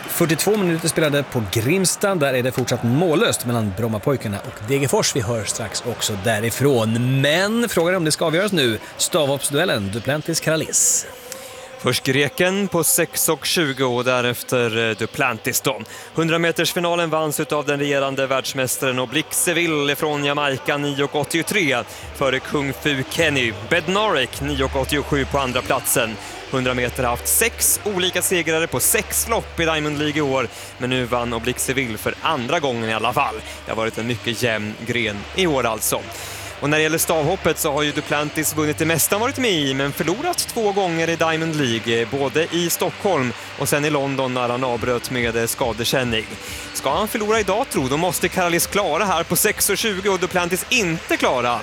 S5: 42 minuter spelade på Grimsta, där är det fortsatt mållöst mellan Brommapojkarna och Degerfors. Vi hör strax också därifrån. Men frågan är om det ska avgöras nu. Stavhoppsduellen Duplantis-Karalis.
S2: Först greken på 6,20 och därefter Duplantis då. 100-metersfinalen vanns av den regerande världsmästaren Oblique Seville från Jamaica 9,83 före Kung Fu Kenny. Bednarek 9,87 på andra platsen. 100 meter har haft 6 olika segrare på 6 lopp i Diamond League i år, men nu vann Oblique Seville för andra gången i alla fall. Det har varit en mycket jämn gren i år alltså. Och när det gäller stavhoppet så har ju Duplantis vunnit det mesta varit med i, men förlorat 2 gånger i Diamond League, både i Stockholm och sen i London när han avbröt med skadekänning. Ska han förlora idag, då måste Karalis klara här på 6,20 och Duplantis inte klara.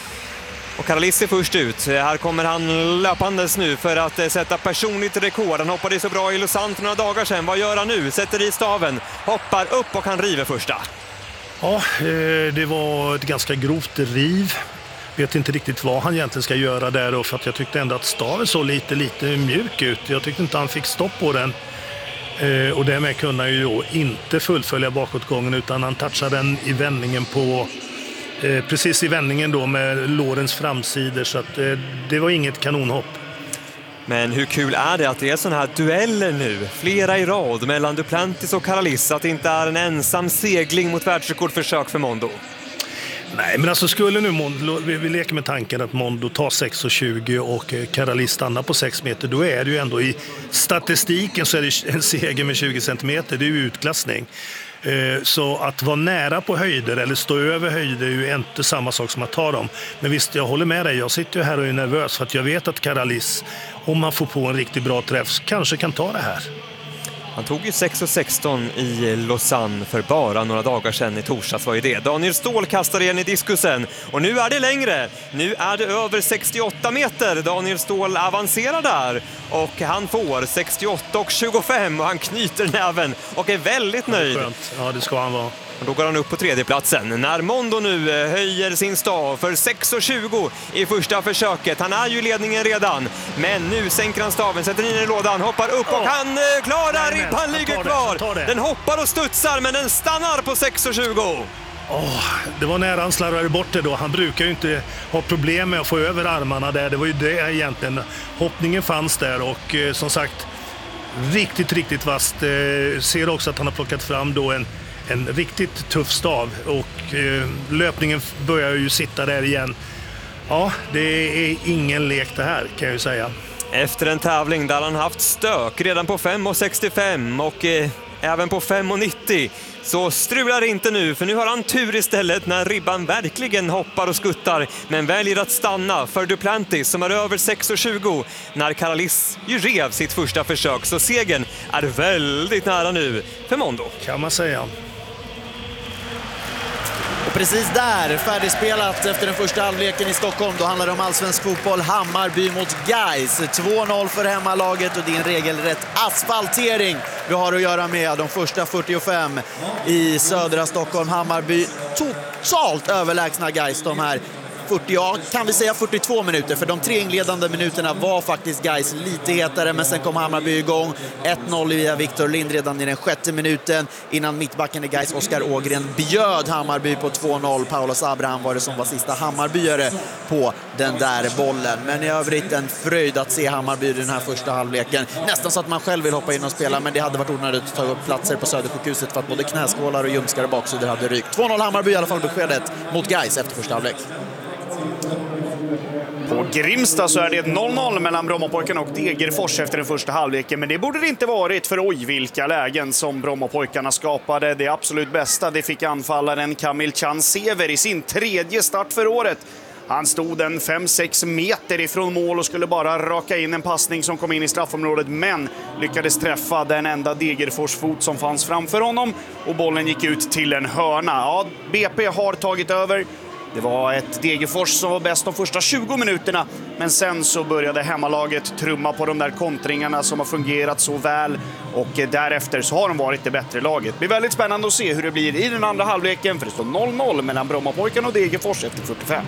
S2: Och Karalis är först ut. Här kommer han löpandes nu för att sätta personligt rekord. Han hoppade så bra i Lausanne för några dagar sedan. Vad gör han nu? Sätter i staven, hoppar upp och han river första.
S3: Ja, det var ett ganska grovt riv. Vet inte riktigt vad han egentligen ska göra där då, för att jag tyckte ändå att staven såg lite mjuk ut. Jag tyckte inte han fick stopp på den. Och därmed kunde han ju då inte fullfölja bakåtgången, utan han touchade den i vändningen på... precis i vändningen då med lårens framsidor, så att det var inget kanonhopp.
S2: Men hur kul är det att det är såna här dueller nu, flera i rad mellan Duplantis och Karalis, att det inte är en ensam segling mot världsrekordförsök för Mondo?
S3: Nej, men alltså skulle nu Mondo, vi leker med tanken att Mondo tar 6,20 och Karalis stannar på 6 meter, då är det ju ändå i statistiken så är det en seger med 20 centimeter, det är ju utklassning. Så att vara nära på höjder eller stå över höjder är ju inte samma sak som att ta dem. Men visst, jag håller med dig. Jag sitter ju här och är nervös för att jag vet att Karalis, om han får på en riktigt bra träff, kanske kan ta det här.
S2: Han tog ju 6,16 i Lausanne för bara några dagar sedan, i torsdags var ju det. Daniel Ståhl kastar igen i diskusen och nu är det längre. Nu är det över 68 meter. Daniel Ståhl avancerar där och han får 68,25 och han knyter näven och är väldigt nöjd.
S3: Ja, det ska han vara.
S2: Och då går han upp på tredjeplatsen. När Mondo nu höjer sin stav för 6,20 i första försöket. Han är ju i ledningen redan. Men nu sänker han staven, sätter in i lådan, hoppar upp och han klarar ribban, ligger kvar. Den hoppar och studsar men den stannar på 6,20.
S3: Det var nära han slarvade bort det då. Han brukar ju inte ha problem med att få över armarna där. Det var ju det egentligen. Hoppningen fanns där och som sagt riktigt vasst. Ser också att han har plockat fram då en riktigt tuff stav och löpningen börjar ju sitta där igen. Ja, det är ingen lek det här kan jag ju säga.
S2: Efter en tävling där han haft stök redan på 5,65 och även på 5,90 så strular det inte nu, för nu har han tur istället när ribban verkligen hoppar och skuttar, men väljer att stanna för Duplantis som är över 6,20 när Karalis ju rev sitt första försök, så segern är väldigt nära nu för Mondo.
S3: Kan man säga.
S1: Och precis där, färdigspelat efter den första halvleken i Stockholm. Då handlar det om allsvensk fotboll, Hammarby mot Gais. 2-0 för hemmalaget och det är en regelrätt asfaltering vi har att göra med. De första 45 i södra Stockholm. Hammarby totalt överlägsna Gais de här 42 minuter, för de 3 inledande minuterna var faktiskt Gais lite hetare, men sen kom Hammarby igång. 1-0 via Victor Lind redan i den 6:e minuten innan mittbacken i Gais, Oskar Ågren, bjöd Hammarby på 2-0. Paulos Abraham var det som var sista Hammarbyare på den där bollen. Men i övrigt en fröjd att se Hammarby i den här första halvleken. Nästan så att man själv vill hoppa in och spela, men det hade varit onödigt att ta upp platser på Södersjukhuset för att både knäskålar och ljumskar och baksidor hade rykt. 2-0 Hammarby i alla fall beskedet mot Gais efter första halvlek.
S9: På Grimsta så är det 0-0 mellan Brommapojkarna och Degerfors efter den första halvleken, men det borde det inte varit, för oj vilka lägen som Brommapojkarna skapade. Det absolut bästa det fick anfallaren Kamil Chansever i sin 3:e start för året. Han stod en 5-6 meter ifrån mål och skulle bara raka in en passning som kom in i straffområdet, men lyckades träffa den enda Degerfors-fot som fanns framför honom och bollen gick ut till en hörna. Ja, BP har tagit över. Det var ett Degerfors som var bäst de första 20 minuterna, men sen så började hemmalaget trumma på de där kontringarna som har fungerat så väl, och därefter så har de varit det bättre laget. Det blir väldigt spännande att se hur det blir i den andra halvleken, för det står 0-0 mellan Brommapojkarna och Degerfors efter 45.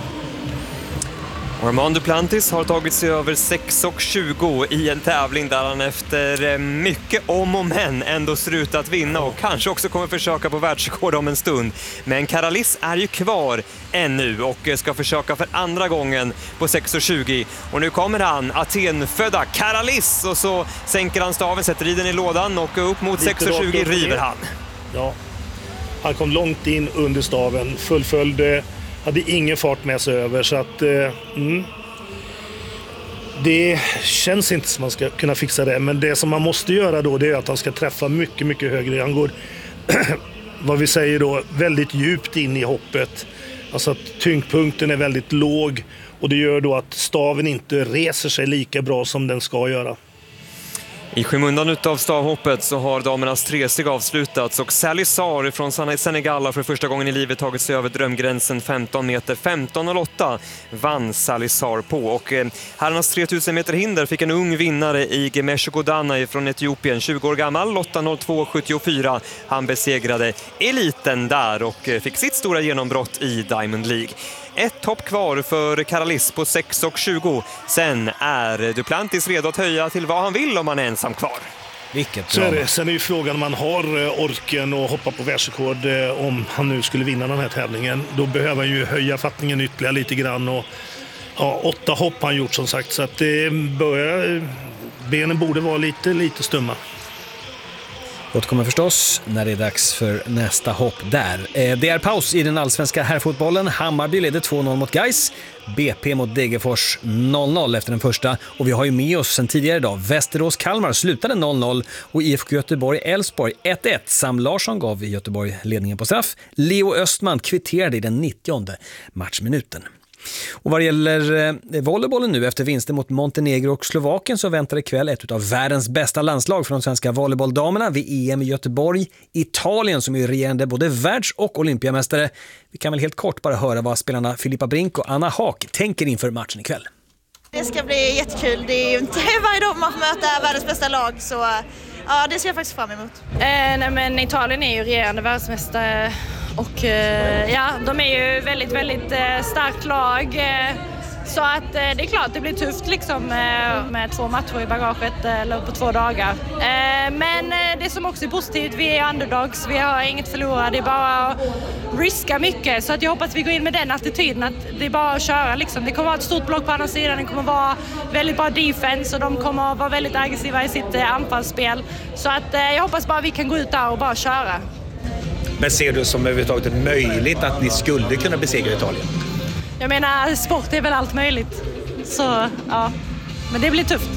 S2: Armand Duplantis har tagit sig över 6,20 i en tävling där han efter mycket om och men ändå ser ut att vinna och kanske också kommer försöka på världsrekord om en stund. Men Karalis är ju kvar ännu och ska försöka för andra gången på 6,20. Och nu kommer han, Aten-födda Karalis, och så sänker han staven, sätter i den i lådan och upp mot 6,20 river han.
S3: Ja, han kom långt in under staven, fullföljde, hade ingen fart med sig över, så att det känns inte som man ska kunna fixa det. Men det som man måste göra då, det är att han ska träffa mycket högre. Han går, vad vi säger då, väldigt djupt in i hoppet. Alltså att tyngdpunkten är väldigt låg, och det gör då att staven inte reser sig lika bra som den ska göra.
S2: I skymundan utav stavhoppet så har damernas 3-steg avslutats och Sally Sarr från Senegal har för första gången i livet tagit sig över drömgränsen 15 meter. 15,08 vann Sally Sarr på, och herrarnas 3000 meter hinder fick en ung vinnare i Gemesho Godana från Etiopien, 20 år gammal, 8,02,74. Han besegrade eliten där och fick sitt stora genombrott i Diamond League. Ett hopp kvar för Karalis på 6,20. Sen är Duplantis redo att höja till vad han vill om han är ensam kvar.
S3: Sen är ju frågan om man har orken och hoppa på världsrekord om han nu skulle vinna den här tävlingen. Då behöver han ju höja fattningen ytterligare lite grann, och 8 hopp har han gjort som sagt, så att benen borde vara lite stumma.
S5: Återkommer förstås när det är dags för nästa hopp där. Det är paus i den allsvenska herrfotbollen. Hammarby leder 2-0 mot Gais. BP mot Degerfors 0-0 efter den första. Och vi har ju med oss sen tidigare idag Västerås-Kalmar slutade 0-0 och IFK Göteborg-Elfsborg 1-1. Sam Larsson gav Göteborg ledningen på straff. Leo Östman kvitterade i den 90:e matchminuten. Och vad gäller volleybollen nu efter vinsten mot Montenegro och Slovakien så väntar ikväll ett av världens bästa landslag för de svenska volleybolldamerna vid EM i Göteborg. Italien som är regerande både världs- och olympiamästare. Vi kan väl helt kort bara höra vad spelarna Filippa Brink och Anna Haak tänker inför matchen ikväll.
S15: Det ska bli jättekul. Det är ju inte varje dag man får möta världens bästa lag, så Ja, det ser jag faktiskt fram emot.
S16: Nej, men Italien är ju regerande världsmästare och ja, de är ju väldigt, väldigt starkt lag. Så att det är klart det blir tufft liksom med 2 matcher i bagaget eller på 2 dagar. Men det som också är positivt, vi är underdogs, vi har inget förlorat, det är bara att riska mycket. Så att jag hoppas vi går in med den attityden att det är bara att köra liksom. Det kommer vara ett stort block på andra sidan, det kommer vara väldigt bra defense och de kommer vara väldigt aggressiva i sitt anfallsspel. Så att jag hoppas bara vi kan gå ut där och bara köra.
S17: Men ser du som överhuvudtaget möjligt att ni skulle kunna besegra Italien?
S16: Jag menar, sport är väl allt möjligt. Så, ja. Men det blir tufft.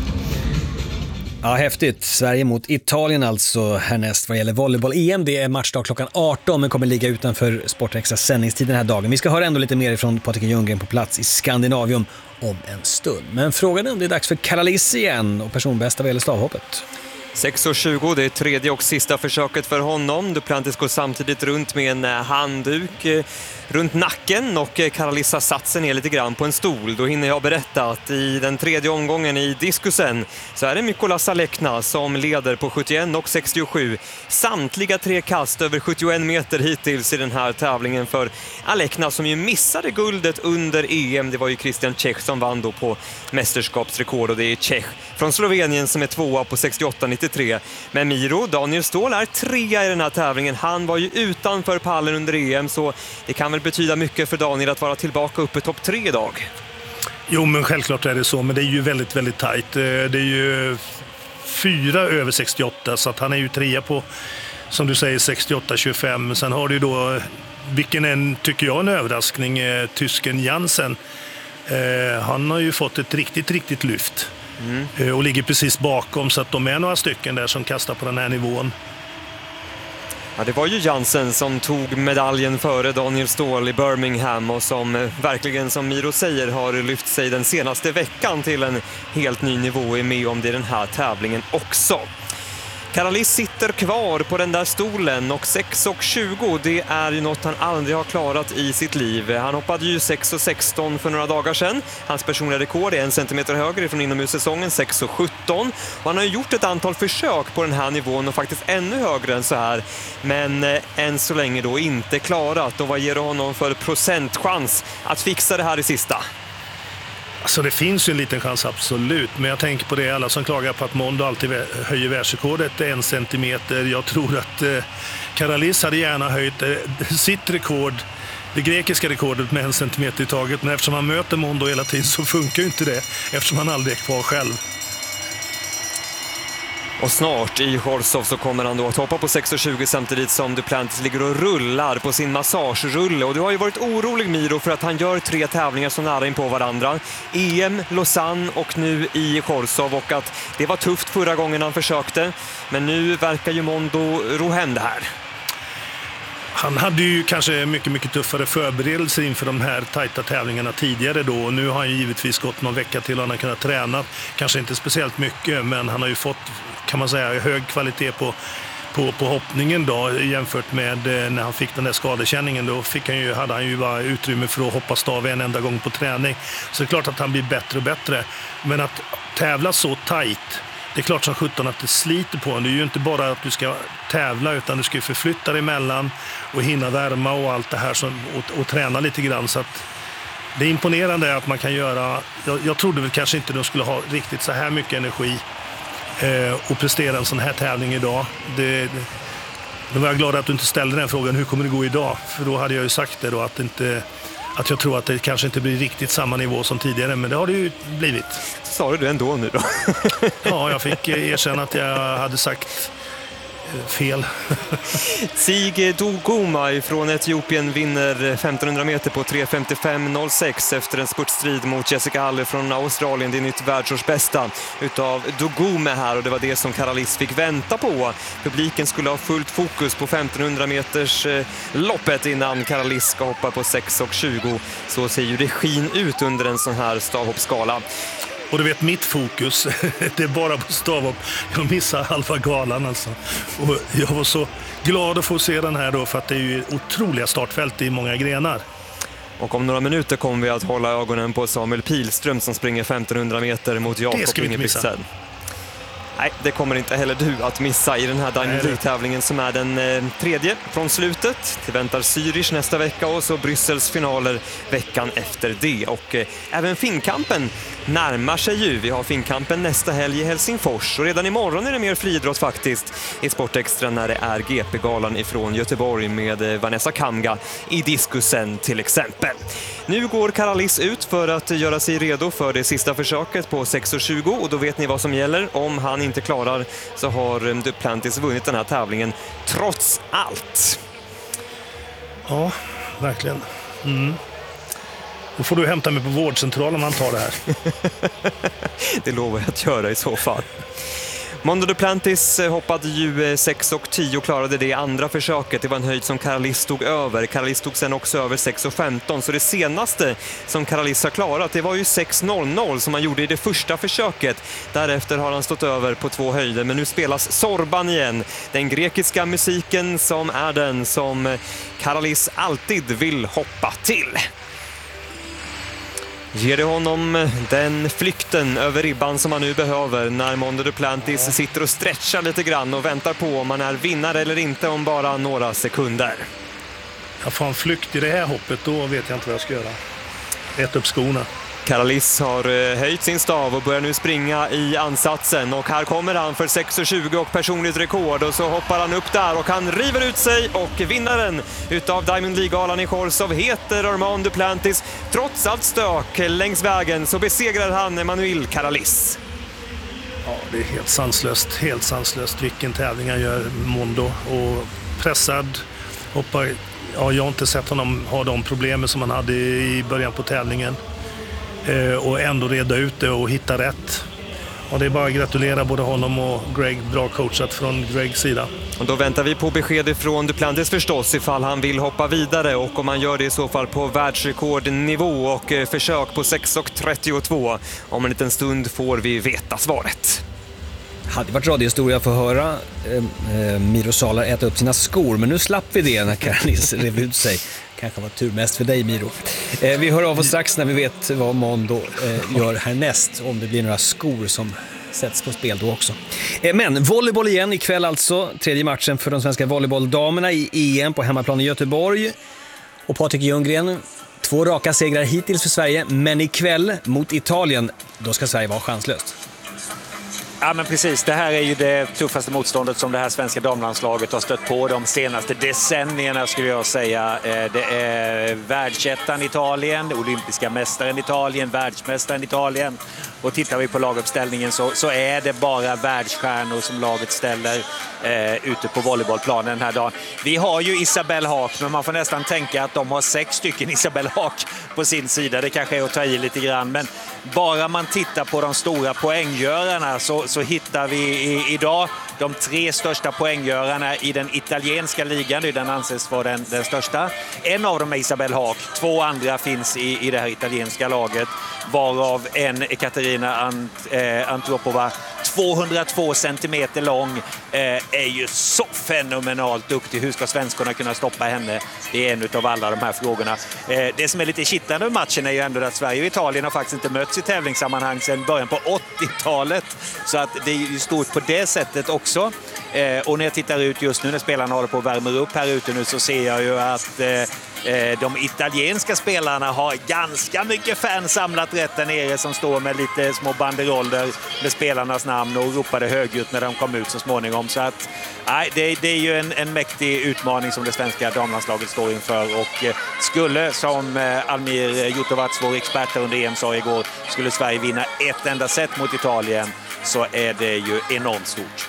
S5: Ja, häftigt. Sverige mot Italien alltså härnäst vad gäller volleyboll-EM. Det är matchdag klockan 18 men kommer ligga utanför Sportextra sändningstid den här dagen. Vi ska höra ändå lite mer från Patrik Ljunggren på plats i Skandinavium om en stund. Men frågan är om det är dags för Karalis igen och personbästa vad gäller stavhoppet.
S2: 6:20, det är tredje och sista försöket för honom. Duplantis går samtidigt runt med en handduk runt nacken och Karalis har satt sig ner lite grann på en stol. Då hinner jag berätta att i den tredje omgången i diskusen så är det Mykolas Alekna som leder på 71 och 67. Samtliga 3 kast över 71 meter hittills i den här tävlingen för Alekna som ju missade guldet under EM. Det var ju Christian Čech som vann då på mästerskapsrekord och det är Čech från Slovenien som är 2 på 68,93. Men Miro, Daniel Ståhl, är 3 i den här tävlingen. Han var ju utanför pallen under EM så det kan väl betyda mycket för Daniel att vara tillbaka uppe topp 3 idag.
S3: Jo, men självklart är det så, men det är ju väldigt, väldigt tajt. Det är ju 4 över 68 så att han är ju 3 på, som du säger, 68-25. Sen har du då, vilken en tycker jag en överraskning, tysken Jansen. Han har ju fått ett riktigt lyft. Och ligger precis bakom så att de är några stycken där som kastar på den här nivån.
S2: Ja, det var ju Jansen som tog medaljen före Daniel Ståhl i Birmingham och som verkligen, som Miro säger, har lyft sig den senaste veckan till en helt ny nivå och är med om det i den här tävlingen också. Karalis sitter kvar på den där stolen och 6,20 det är ju något han aldrig har klarat i sitt liv. Han hoppade ju 6,16 för några dagar sedan. Hans personliga rekord är 1 centimeter högre från inomhussäsongen, 6,17. Och han har ju gjort ett antal försök på den här nivån och faktiskt ännu högre än så här. Men än så länge då inte klarat. Och vad ger det honom för procentchans att fixa det här i sista?
S3: Alltså det finns ju en liten chans, absolut. Men jag tänker på det, alla som klagar på att Mondo alltid höjer världsrekordet 1 centimeter. Jag tror att Karalis hade gärna höjt sitt rekord, det grekiska rekordet, med 1 centimeter i taget. Men eftersom han möter Mondo hela tiden så funkar ju inte det, eftersom han aldrig är kvar själv.
S2: Och snart i Chorzów så kommer han då att hoppa på 6,20 samtidigt som Duplantis ligger och rullar på sin massagerulle. Och du har ju varit orolig, Miro, för att han gör 3 tävlingar så nära in på varandra. EM, Lausanne och nu i Chorzów, och att det var tufft förra gången han försökte. Men nu verkar ju Mondo ro hem det här.
S3: Han hade ju kanske mycket tuffare förberedelser inför de här tajta tävlingarna tidigare då. Och nu har han givetvis gått någon vecka till och han har kunnat träna. Kanske inte speciellt mycket, men han har ju fått, kan man säga, hög kvalitet på hoppningen då, jämfört med när han fick den där skadekänningen. Då hade han ju bara utrymme för att hoppa stav en enda gång på träning. Så det är klart att han blir bättre och bättre. Men att tävla så tajt, det är klart som 17 att det sliter på en. Det är ju inte bara att du ska tävla, utan du ska förflytta dig emellan och hinna värma och allt det här och träna lite grann. Så att det är imponerande att man kan göra. Jag trodde väl kanske inte de skulle ha riktigt så här mycket energi och prestera en sån här tävling idag. Då var jag glad att du inte ställde den frågan, hur kommer det gå idag? För då hade jag ju sagt det då, att jag tror att det kanske inte blir riktigt samma nivå som tidigare, men det har det ju blivit.
S2: Sa du ändå nu då?
S3: Ja, jag fick erkänna att jag hade sagt fel.
S2: Sige Doguma från Etiopien vinner 1500 meter på 3.55,06 efter en spurtstrid mot Jessica Halle från Australien. Det är nytt världsårsbästa utav Doguma här, och det var det som Karalis fick vänta på. Publiken skulle ha fullt fokus på 1500 meters loppet innan Karalis ska hoppa på 6,20. Så ser ju regin ut under en sån här stavhoppsskala.
S3: Och du vet, mitt fokus, det är bara på stavhopp. Jag missar halva galan alltså. Och jag var så glad att få se den här då, för att det är ju otroliga startfält i många grenar.
S2: Och om några minuter kommer vi att hålla ögonen på Samuel Pilström som springer 1500 meter mot Jakob Ingebrigtsen. Nej, det kommer inte heller du att missa i den här Diamond League-tävlingen som är den tredje från slutet. Det väntar Zürich nästa vecka och så Bryssels finaler veckan efter det. Och även Finnkampen närmar sig ju. Vi har Finnkampen nästa helg i Helsingfors och redan imorgon är det mer friidrott faktiskt i Sportextra när det är GP-galan ifrån Göteborg med Vanessa Kamga i diskusen till exempel. Nu går Karalis ut för att göra sig redo för det sista försöket på 6.20 och då vet ni vad som gäller. Om han inte klarar så har Duplantis vunnit den här tävlingen trots allt.
S3: Ja, verkligen. Då får du hämta mig på vårdcentralen om han tar det här.
S2: Det lovar jag att göra i så fall. Mondo Duplantis hoppade ju 6.10 och klarade det andra försöket. Det var en höjd som Karalis stod över. Karalis stod sen också över 6.15. Så det senaste som Karalis har klarat, det var ju 6.00 som han gjorde i det första försöket. Därefter har han stått över på 2 höjder. Men nu spelas Sorban igen. Den grekiska musiken som är den som Karalis alltid vill hoppa till. Ger det honom den flykten över ribban som han nu behöver när Mondo Duplantis sitter och stretchar lite grann och väntar på om han är vinnare eller inte om bara några sekunder.
S3: Jag får en flykt i det här hoppet, då vet jag inte vad jag ska göra. Ät upp skorna.
S2: Karalis har höjt sin stav och börjar nu springa i ansatsen och här kommer han för 6.20 och personligt rekord och så hoppar han upp där och han river ut sig och vinnaren utav Diamond League-galan i Chorzów heter Armand Duplantis. Trots allt stök längs vägen så besegrar han Emmanuel Karalis.
S3: Ja, det är helt sanslöst vilken tävling han gör, Mondo, och pressad, hoppar. Ja, jag har inte sett honom ha de problemen som han hade i början på tävlingen. Och ändå reda ut det och hitta rätt. Och det är bara att gratulera både honom och Greg, bra coachat från Gregs sida.
S2: Och då väntar vi på besked från Duplantis förstås ifall han vill hoppa vidare och om han gör det i så fall på världsrekordnivå och försök på 6.32. Om en liten stund får vi veta svaret.
S5: Hade varit radiohistoria att få höra Miro Sala äta upp sina skor, men nu slapp vi det när Karalis rev ut sig. Kanske var tur mest för dig, Miro. Vi hör av oss strax när vi vet vad Mondo gör härnäst, om det blir några skor som sätts på spel då också. Men volleyboll igen ikväll alltså, tredje matchen för de svenska volleybolldamerna i EM på hemmaplan i Göteborg. Och Patrik Ljunggren, 2 raka segrar hittills för Sverige, men ikväll mot Italien, då ska Sverige vara chanslöst.
S15: Ja, men precis. Det här är ju det tuffaste motståndet som det här svenska damlandslaget har stött på de senaste decennierna, skulle jag säga. Det är världsettan Italien, olympiska mästaren Italien, världsmästaren Italien. Och tittar vi på laguppställningen så är det bara världsstjärnor som laget ställer ute på volleybollplanen den här dagen. Vi har ju Isabelle Haak, men man får nästan tänka att de har 6 stycken Isabelle Haak på sin sida. Det kanske är att ta i lite grann, men bara man tittar på de stora poänggörarna så hittar vi idag de 3 största poänggörarna i den italienska ligan. Den anses vara den största. En av dem är Isabelle Haak. 2 andra finns i det här italienska laget, varav en är Katarina Antropova, 202 centimeter lång, är ju så fenomenalt duktig. Hur ska svenskarna kunna stoppa henne? Det är en av alla de här frågorna. Det som är lite kittlande med matchen är ju ändå att Sverige och Italien har faktiskt inte mötts i tävlingssammanhang sedan början på 80-talet. Så att det är ju stort på det sättet också. Och när jag tittar ut just nu när spelarna håller på att värma upp här ute nu, så ser jag ju att de italienska spelarna har ganska mycket fans samlat rätt där nere som står med lite små banderoller med spelarnas namn och ropade högljutt när de kom ut så småningom. Så att det är ju en mäktig utmaning som det svenska damlandslaget står inför, och skulle, som Almir Jutovac, vår expert under EM, sa igår, skulle Sverige vinna ett enda set mot Italien, så är det ju enormt stort.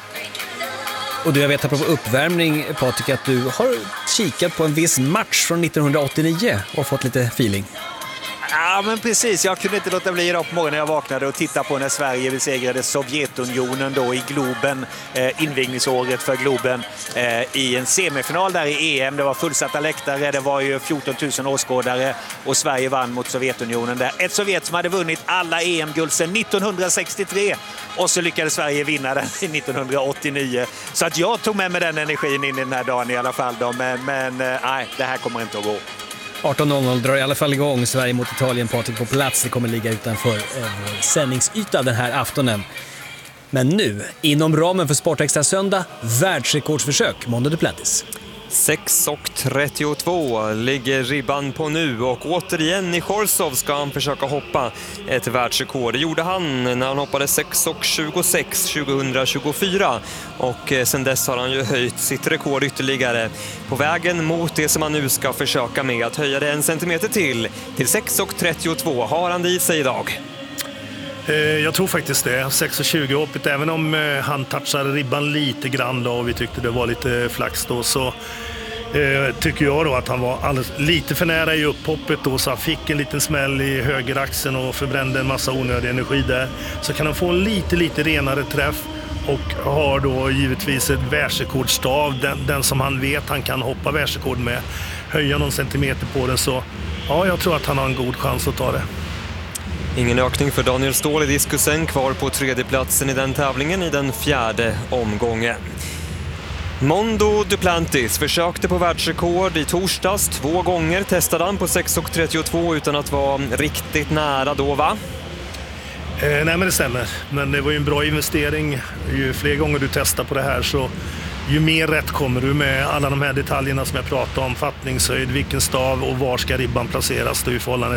S5: Och jag vet på uppvärmning, Patrik, att du har kikat på en viss match från 1989 och fått lite feeling.
S15: Ja, men precis. Jag kunde inte låta bli idag på morgonen när jag vaknade och titta på när Sverige besegrade Sovjetunionen då i Globen, invigningsåret för Globen, i en semifinal där i EM. Det var fullsatta läktare, det var ju 14 000 åskådare och Sverige vann mot Sovjetunionen där. Ett Sovjet som hade vunnit alla EM-guld sedan 1963, och så lyckades Sverige vinna den i 1989. Så att jag tog med mig den energin in i den här dagen i alla fall då. Men nej, det här kommer inte att gå.
S5: 18.00 drar i alla fall igång Sverige mot Italien. Patrik på plats, det kommer ligga utanför vår sändningsyta den här aftonen. Men nu, inom ramen för Sportextra söndag, världsrekordsförsök, Mondo Duplantis.
S2: 6,32 ligger ribban på nu och återigen i Chorzów ska han försöka hoppa ett världsrekord. Det gjorde han när han hoppade 6,26 2024 och sen dess har han ju höjt sitt rekord ytterligare på vägen mot det som han nu ska försöka med, att höja det 1 centimeter till 6,32. Har han det i sig idag?
S3: Jag tror faktiskt det. 6,20 hoppet, även om han touchade ribban lite grann då och vi tyckte det var lite flax då, så tycker jag då att han var lite för nära i upphoppet då, så han fick en liten smäll i högeraxeln och förbrände en massa onödig energi där. Så kan han få en lite renare träff och har då givetvis ett världsrekordstav, den som han vet han kan hoppa världsrekord med, höja någon centimeter på den, så ja, jag tror att han har en god chans att ta det.
S2: Ingen ökning för Daniel Ståhl i diskusen, kvar på 3:e platsen i den tävlingen i den 4:e omgången. Mondo Duplantis försökte på världsrekord i torsdags 2 gånger, testade han på 6,32 utan att vara riktigt nära då, va?
S3: Nej, men det stämmer. Men det var ju en bra investering. Ju fler gånger du testar på det här, så ju mer rätt kommer du med alla de här detaljerna som jag pratade om. Fattningshöjd, vilken stav och var ska ribban placeras då i förhållande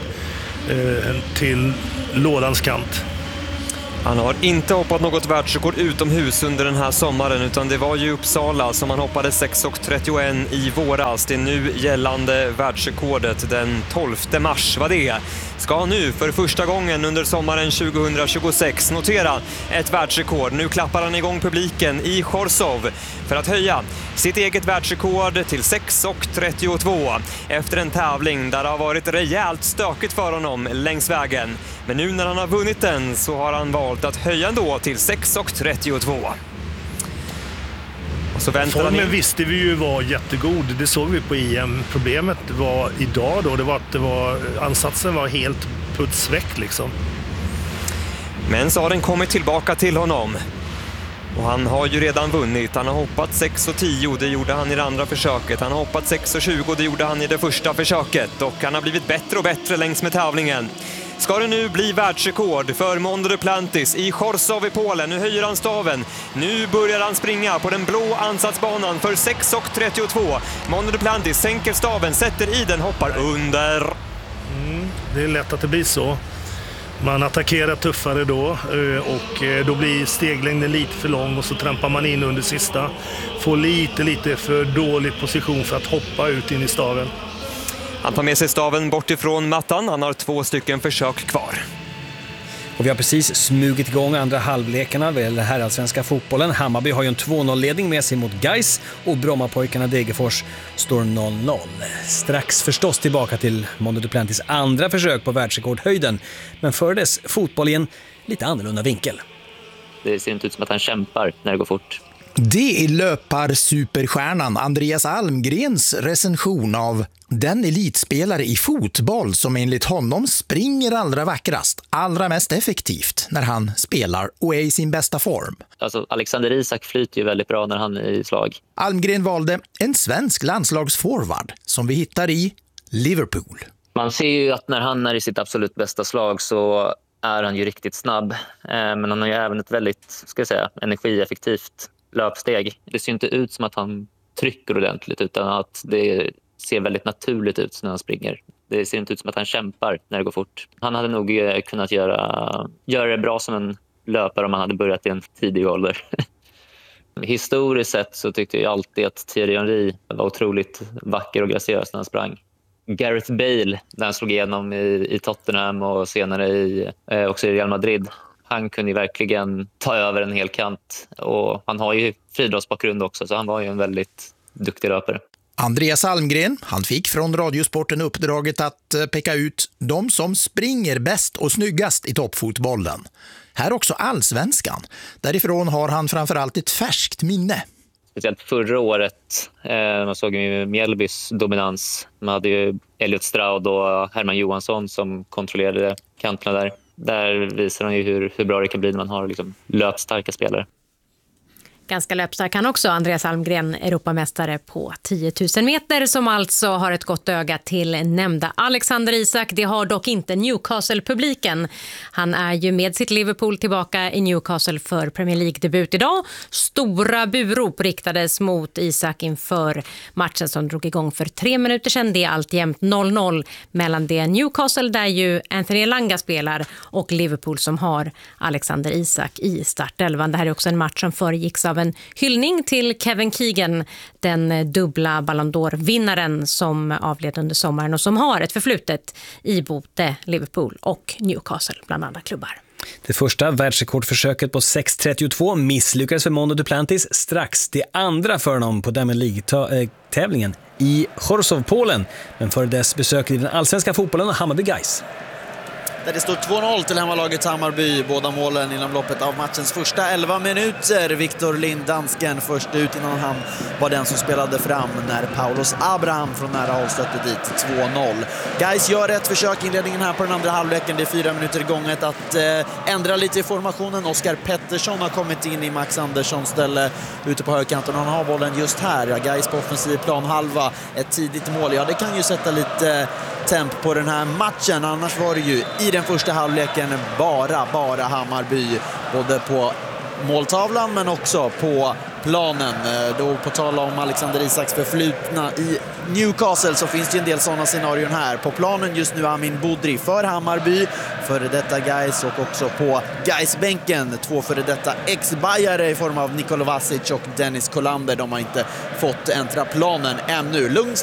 S3: till lådans kant.
S2: Han har inte hoppat något världsrekord utomhus under den här sommaren, utan det var ju Uppsala som han hoppade 6,31 i våras. Det nu gällande världsrekordet den 12 mars var det. Ska han nu för första gången under sommaren 2026 notera ett världsrekord. Nu klappar han igång publiken i Chorzów för att höja sitt eget världsrekord till 6,32 efter en tävling där det har varit rejält stökigt för honom längs vägen. Men nu när han har vunnit den så har han valt att höja ändå till 6,32. Och så väntar han in.
S3: Formen visste vi ju var jättegod, det såg vi på EM. Problemet var idag då, det var att ansatsen var helt putsväck liksom.
S2: Men så har den kommit tillbaka till honom. Och han har ju redan vunnit. Han har hoppat 6,10, det gjorde han i det andra försöket. Han har hoppat 6,20, det gjorde han i det första försöket. Och han har blivit bättre och bättre längs med tävlingen. Ska det nu bli världsrekord för Mondo Duplantis i Chorzów i Polen? Nu höjer han staven. Nu börjar han springa på den blå ansatsbanan för 6,32. Mondo Duplantis sänker staven, sätter i den, hoppar under.
S3: Det är lätt att det blir så. Man attackerar tuffare då och då blir steglängden lite för lång och så trampar man in under sista. Får lite för dålig position för att hoppa ut in i staven.
S2: Han tar med sig staven bort ifrån mattan. Han har 2 stycken försök kvar.
S5: Och vi har precis smugit igång andra halvlekarna vid herrallsvenska fotbollen. Hammarby har ju en 2-0-ledning med sig mot Gais och Brommapojkarna Degerfors står 0-0. Strax förstås tillbaka till Mondo Duplantis andra försök på världsrekordhöjden. Men för dess fotboll i en lite annorlunda vinkel.
S18: Det ser inte ut som att han kämpar när det går fort.
S19: Det är löparsuperstjärnan Andreas Almgrens recension av den elitspelare i fotboll som enligt honom springer allra vackrast, allra mest effektivt när han spelar och är i sin bästa form.
S18: Alltså Alexander Isak flyter ju väldigt bra när han är i slag.
S19: Almgren valde en svensk landslagsforward som vi hittar i Liverpool.
S18: Man ser ju att när han är i sitt absolut bästa slag så är han ju riktigt snabb. Men han har ju även ett väldigt, energieffektivt löpsteg. Det ser inte ut som att han trycker ordentligt utan att det ser väldigt naturligt ut när han springer. Det ser inte ut som att han kämpar när det går fort. Han hade nog kunnat göra det bra som en löpare om han hade börjat i en tidig ålder. Historiskt sett så tyckte jag alltid att Thierry Henry var otroligt vacker och graciös när han sprang. Gareth Bale, när han slog igenom i Tottenham och senare också i Real Madrid. Han kunde ju verkligen ta över en hel kant och han har ju friidrottsbakgrund också så han var ju en väldigt duktig löpare.
S19: Andreas Almgren, han fick från Radiosporten uppdraget att peka ut de som springer bäst och snyggast i toppfotbollen. Här också allsvenskan. Därifrån har han framförallt ett färskt minne.
S18: Speciellt förra året, man såg ju Mjällbys dominans. Man hade ju Elliot Stroud och Herman Johansson som kontrollerade kanterna där. Där visar de ju hur bra det kan bli när man har löpstarka spelare.
S4: Ganska löpstark han också, Andreas Almgren, Europamästare på 10 000 meter, som alltså har ett gott öga till nämnda Alexander Isak. Det har dock inte Newcastle-publiken. Han är ju med sitt Liverpool tillbaka i Newcastle för Premier League-debut idag. Stora burop riktades mot Isak inför matchen som drog igång för 3 minuter sedan. Det är alltjämt 0-0 mellan det Newcastle, där ju Anthony Elanga spelar, och Liverpool som har Alexander Isak i startelvan. Det här är också en match som föregicks av en hyllning till Kevin Keegan, den dubbla Ballon d'Or-vinnaren som avled under sommaren och som har ett förflutet i både Liverpool och Newcastle bland andra klubbar.
S5: Det första världsrekordförsöket på 6.32 misslyckades för Mondo Duplantis strax. Det andra för honom på Diamond League-tävlingen i Chorzów, Polen, men för dess besök i den allsvenska fotbollen och Hammarby Guys.
S1: Där det står 2-0 till hemmalagets Hammarby. Båda målen inom loppet av matchens första 11 minuter. Victor Lind, dansken, först ut innan han var den som spelade fram när Paulos Abraham från nära håll stötte dit 2-0. Guys gör ett försök i inledningen här på den andra halvleken. Det är 4 minuter igånget att ändra lite i formationen. Oskar Pettersson har kommit in i Max Anderssons ställe ute på högerkanten. Han har bollen just här. Ja, Guys på offensiv plan halva. Ett tidigt mål. Ja, det kan ju sätta lite temp på den här matchen. Annars var det ju i den första halvleken bara Hammarby, både på måltavlan men också på planen. Då på tal om Alexander Isaks förflutna i Newcastle så finns det en del sådana scenarion här. På planen just nu Amin Budri för Hammarby, före detta Gais, och också på Gais-bänken 2 före detta ex-bajare i form av Nikola Vasic och Dennis Kolander. De har inte fått äntra planen ännu. Lugn